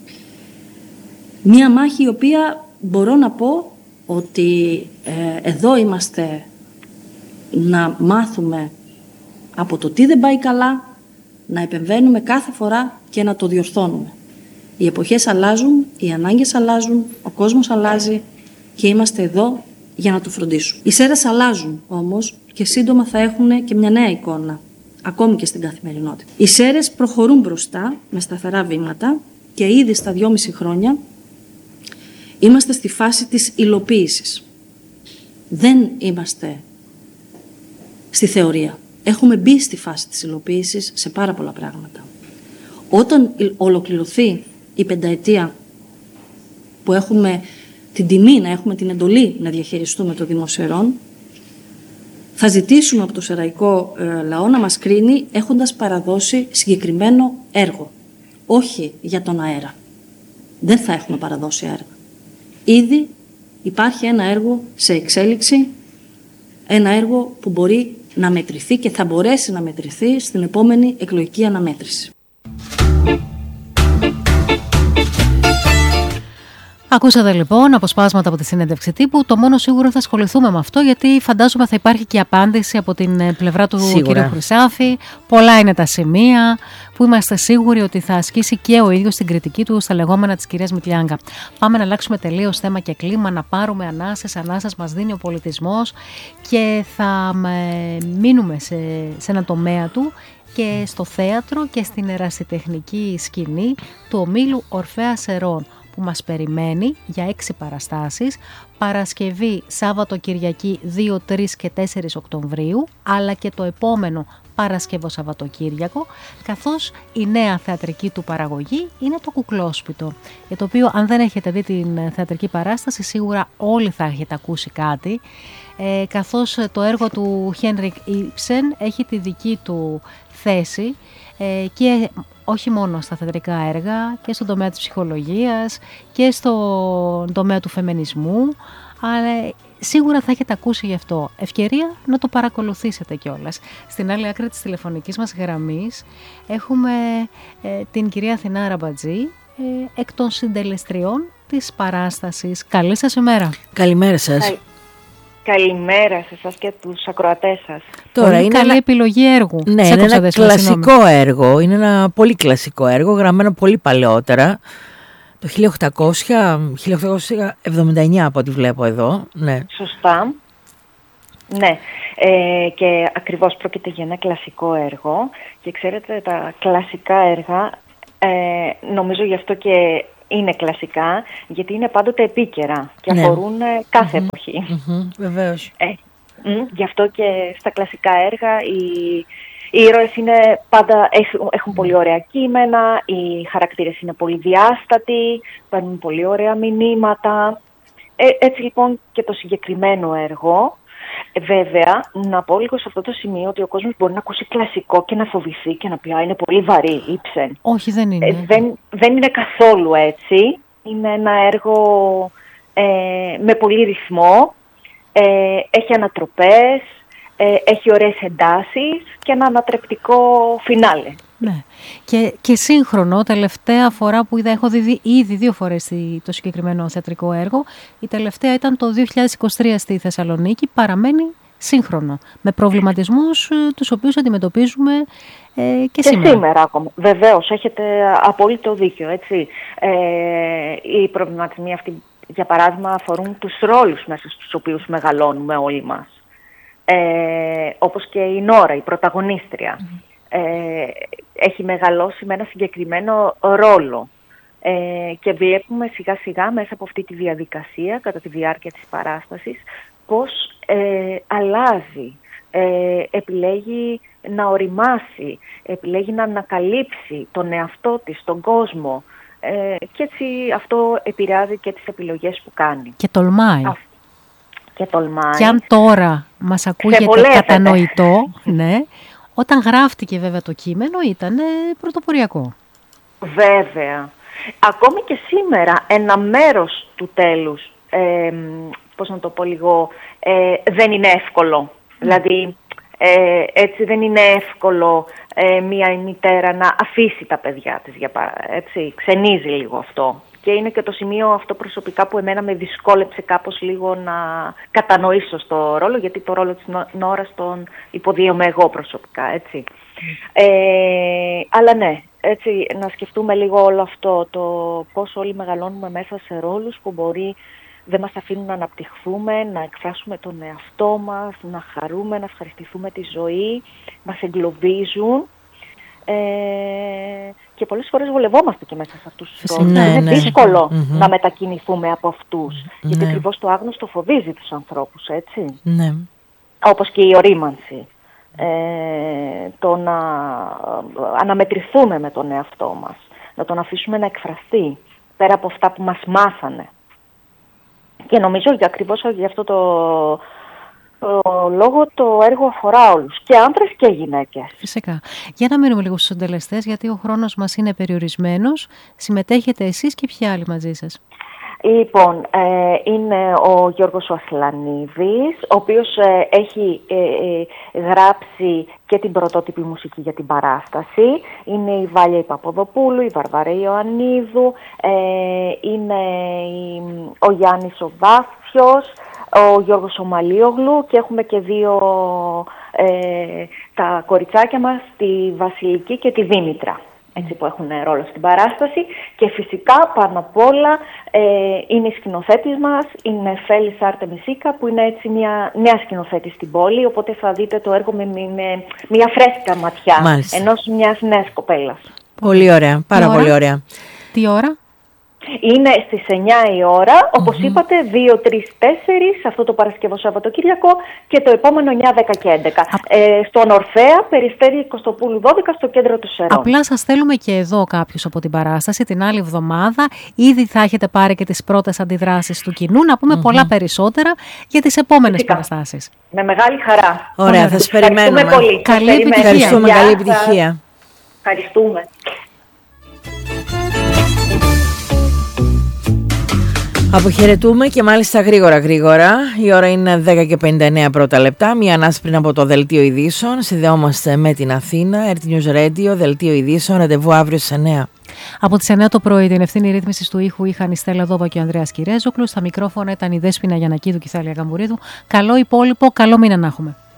Μία μάχη η οποία μπορώ να πω ότι ε, εδώ είμαστε να μάθουμε από το τι δεν πάει καλά, να επεμβαίνουμε κάθε φορά και να το διορθώνουμε. Οι εποχές αλλάζουν, οι ανάγκες αλλάζουν, ο κόσμος αλλάζει και είμαστε εδώ για να το φροντίσουμε. Οι Σέρρες αλλάζουν όμως και σύντομα θα έχουν και μια νέα εικόνα, ακόμη και στην καθημερινότητα. Οι Σέρρες προχωρούν μπροστά με σταθερά βήματα και ήδη στα δυόμιση χρόνια είμαστε στη φάση της υλοποίησης. Δεν είμαστε στη θεωρία. Έχουμε μπει στη φάση της υλοποίησης σε πάρα πολλά πράγματα. Όταν ολοκληρωθεί η πενταετία που έχουμε την τιμή να έχουμε την εντολή να διαχειριστούμε το Δήμο Σερών, θα ζητήσουμε από το σεραϊκό ε, λαό να μας κρίνει έχοντας παραδώσει συγκεκριμένο έργο. Όχι για τον αέρα. Δεν θα έχουμε παραδώσει έργα. Ήδη υπάρχει ένα έργο σε εξέλιξη, ένα έργο που μπορεί να μετρηθεί και θα μπορέσει να μετρηθεί στην επόμενη εκλογική αναμέτρηση. Ακούσατε λοιπόν αποσπάσματα από τη συνέντευξη τύπου. Το μόνο σίγουρο θα ασχοληθούμε με αυτό, γιατί φαντάζομαι θα υπάρχει και απάντηση από την πλευρά του κ. Χρυσάφη. Πολλά είναι τα σημεία που είμαστε σίγουροι ότι θα ασκήσει και ο ίδιος την κριτική του στα λεγόμενα της κυρίας Μητλιάγκα. Πάμε να αλλάξουμε τελείως θέμα και κλίμα, να πάρουμε ανάσες. Ανάσες μας δίνει ο πολιτισμός και θα μείνουμε σε, σε ένα τομέα του και στο θέατρο και στην ερασιτεχνική σκηνή του ομίλου Ορφέα Σερών, που μας περιμένει για έξι παραστάσεις, Παρασκευή, Σάββατο, Κυριακή δύο, τρεις και τέσσερις Οκτωβρίου, αλλά και το επόμενο Παρασκευό Σαββατοκύριακο, καθώς η νέα θεατρική του παραγωγή είναι το Κουκλόσπιτο, για το οποίο αν δεν έχετε δει την θεατρική παράσταση σίγουρα όλοι θα έχετε ακούσει κάτι, ε, καθώς το έργο του Χένρικ Ήψεν έχει τη δική του θέση ε, και όχι μόνο στα θεατρικά έργα και στον τομέα της ψυχολογίας και στον τομέα του φεμινισμού, αλλά σίγουρα θα έχετε ακούσει γι' αυτό. Ευκαιρία να το παρακολουθήσετε κιόλας. Στην άλλη άκρη της τηλεφωνικής μας γραμμής έχουμε ε, την κυρία Αθηνά Ραμπατζή, ε, εκ των συντελεστριών της παράστασης. Καλή σας ημέρα. Καλημέρα σας. Καλημέρα σε εσάς και τους ακροατές σας. Τώρα πολύ είναι καλή ένα... επιλογή έργου. Ναι, είναι ένα κλασικό έργο. Είναι ένα πολύ κλασικό έργο, γραμμένο πολύ παλαιότερα. Το χίλια οκτακόσια εβδομήντα εννιά από ό,τι βλέπω εδώ. Ναι. Σωστά. Ναι, ε, και ακριβώς πρόκειται για ένα κλασικό έργο και ξέρετε τα κλασικά έργα ε, νομίζω γι' αυτό και είναι κλασικά, γιατί είναι πάντοτε επίκαιρα και ναι. αφορούν κάθε mm-hmm. εποχή. Mm-hmm. Βεβαίως. Ε, μ, γι' αυτό και στα κλασικά έργα οι, οι ήρωες είναι πάντα, έχουν, έχουν πολύ ωραία κείμενα, οι χαρακτήρες είναι πολύ διάστατοι, παίρνουν πολύ ωραία μηνύματα. Ε, έτσι λοιπόν και το συγκεκριμένο έργο. Βέβαια, να πω λίγο σε αυτό το σημείο ότι ο κόσμος μπορεί να ακούσει κλασικό και να φοβηθεί και να πει «Α, είναι πολύ βαρύ, ήψεν». Όχι, δεν είναι. Ε, δεν, δεν είναι καθόλου έτσι. Είναι ένα έργο ε, με πολύ ρυθμό, ε, έχει ανατροπές, ε, έχει ωραίες εντάσεις και ένα ανατρεπτικό φινάλε. Ναι. Και, και σύγχρονο, τελευταία φορά που είδα, έχω δει ήδη δύο φορές το συγκεκριμένο θεατρικό έργο. Η τελευταία ήταν το δύο χιλιάδες είκοσι τρία στη Θεσσαλονίκη, παραμένει σύγχρονο, με προβληματισμούς τους οποίους αντιμετωπίζουμε ε, και, και σήμερα. σήμερα ακόμα. Βεβαίως, έχετε απόλυτο δίκιο, έτσι. Ε, οι προβληματισμοί αυτοί, για παράδειγμα, αφορούν τους ρόλους μέσα στους οποίους μεγαλώνουμε όλοι μας. Ε, όπως και η Νόρα, η πρωταγωνίστρια. Mm-hmm. Ε, έχει μεγαλώσει με ένα συγκεκριμένο ρόλο ε, και βλέπουμε σιγά σιγά μέσα από αυτή τη διαδικασία κατά τη διάρκεια της παράστασης πώς ε, αλλάζει, ε, επιλέγει να οριμάσει, επιλέγει να ανακαλύψει τον εαυτό της, τον κόσμο ε, και έτσι αυτό επηρεάζει και τις επιλογές που κάνει. Και τολμάει. Α, και τολμάει. Και αν τώρα μας ακούγεται κατανοητό, ναι, όταν γράφτηκε βέβαια το κείμενο ήταν πρωτοποριακό. Βέβαια. Ακόμη και σήμερα ένα μέρος του τέλους, ε, πώς να το πω λίγο, ε, δεν είναι εύκολο. Mm. Δηλαδή ε, έτσι δεν είναι εύκολο ε, μία μητέρα να αφήσει τα παιδιά της, για παρά, έτσι, ξενίζει λίγο αυτό. Και είναι και το σημείο αυτό προσωπικά που εμένα με δυσκόλεψε κάπως λίγο να κατανοήσω στο ρόλο, γιατί το ρόλο της Νόρας τον υποδίωμαι εγώ προσωπικά, έτσι. Mm. Ε, αλλά ναι, έτσι, να σκεφτούμε λίγο όλο αυτό, το πώς όλοι μεγαλώνουμε μέσα σε ρόλους που μπορεί δεν μας αφήνουν να αναπτυχθούμε, να εκφράσουμε τον εαυτό μας, να χαρούμε, να ευχαριστηθούμε τη ζωή, μας εγκλωβίζουν. Ε, και πολλές φορές βολευόμαστε και μέσα σε αυτούς τους ρόλους. Ναι, είναι ναι. δύσκολο Mm-hmm. να μετακινηθούμε από αυτούς, mm-hmm. γιατί ακριβώς το άγνωστο φοβίζει τους ανθρώπους, έτσι. Ναι. Όπως και η ορίμανση. Ε, το να αναμετρηθούμε με τον εαυτό μας, να τον αφήσουμε να εκφραστεί πέρα από αυτά που μας μάθανε. Και νομίζω για ακριβώς για αυτό το, το λόγο το έργο αφορά όλους, και άντρες και γυναίκες. Φυσικά. Για να μείνουμε λίγο στους συντελεστές, γιατί ο χρόνος μας είναι περιορισμένος. Συμμετέχετε εσείς και ποιοι άλλοι μαζί σας? Λοιπόν, ε, είναι ο Γιώργος ο Ασλανίδης, ο οποίος ε, έχει ε, ε, γράψει και την πρωτότυπη μουσική για την παράσταση. Είναι η Βάλια η Παπαδοπούλου, η Βαρβάρα Ιωαννίδου, ε, είναι η, ο Γιάννης ο Βάφιος, ο Γιώργος ο Μαλίογλου, και έχουμε και δύο ε, τα κοριτσάκια μας, τη Βασιλική και τη Δήμητρα, έτσι, που έχουν ρόλο στην παράσταση. Και φυσικά πάνω απ' όλα ε, είναι η σκηνοθέτης μας, είναι Φέλης Άρτε Μισίκα, που είναι έτσι μια νέα σκηνοθέτη στην πόλη, οπότε θα δείτε το έργο με, με μια φρέσκα ματιά. Μάλιστα. Ενός μιας νέας κοπέλας. Πολύ ωραία, πάρα Τι πολύ ώρα? ωραία. Τι ώρα? Είναι στις εννιά η ώρα, όπως mm-hmm. είπατε, δύο, τρεις, τέσσερις, αυτό το Παρασκευό Σαββατοκύριακο, και το επόμενο εννιά, δέκα και έντεκα. Α... Ε, στον Ορφέα, Περιστέρη Κωστοπούλου δώδεκα, στο κέντρο του Σερών. Απλά σας θέλουμε και εδώ κάποιους από την παράσταση την άλλη εβδομάδα. Ήδη θα έχετε πάρει και τις πρώτες αντιδράσεις του κοινού, να πούμε mm-hmm. πολλά περισσότερα για τις επόμενες Φυσικά. παραστάσεις. Με μεγάλη χαρά. Ωραία, θα σας περιμένουμε. Πολύ. Καλή επιτυχία. Ευχαριστούμε, καλή επιτυχία. Ευχαριστούμε. Αποχαιρετούμε και μάλιστα γρήγορα γρήγορα. Η ώρα είναι δέκα και πενήντα εννέα πρώτα λεπτά. Μία ανάση πριν από το Δελτίο Ειδήσεων. Συνδεόμαστε με την Αθήνα. ερ τι News Radio, Δελτίο Ειδήσεων. Ραντεβού αύριο στις εννέα. Από τις εννέα το πρωί την ευθύνη ρύθμισης του ήχου είχαν η Στέλλα Δόβα και ο Ανδρέας Κυρέζοκλου. Στα μικρόφωνα ήταν η Δέσποινα Γιαννακίδου και η Θάλια Γαμπουρίδου. Καλό υπόλοιπο, καλό μήνα να έχουμε.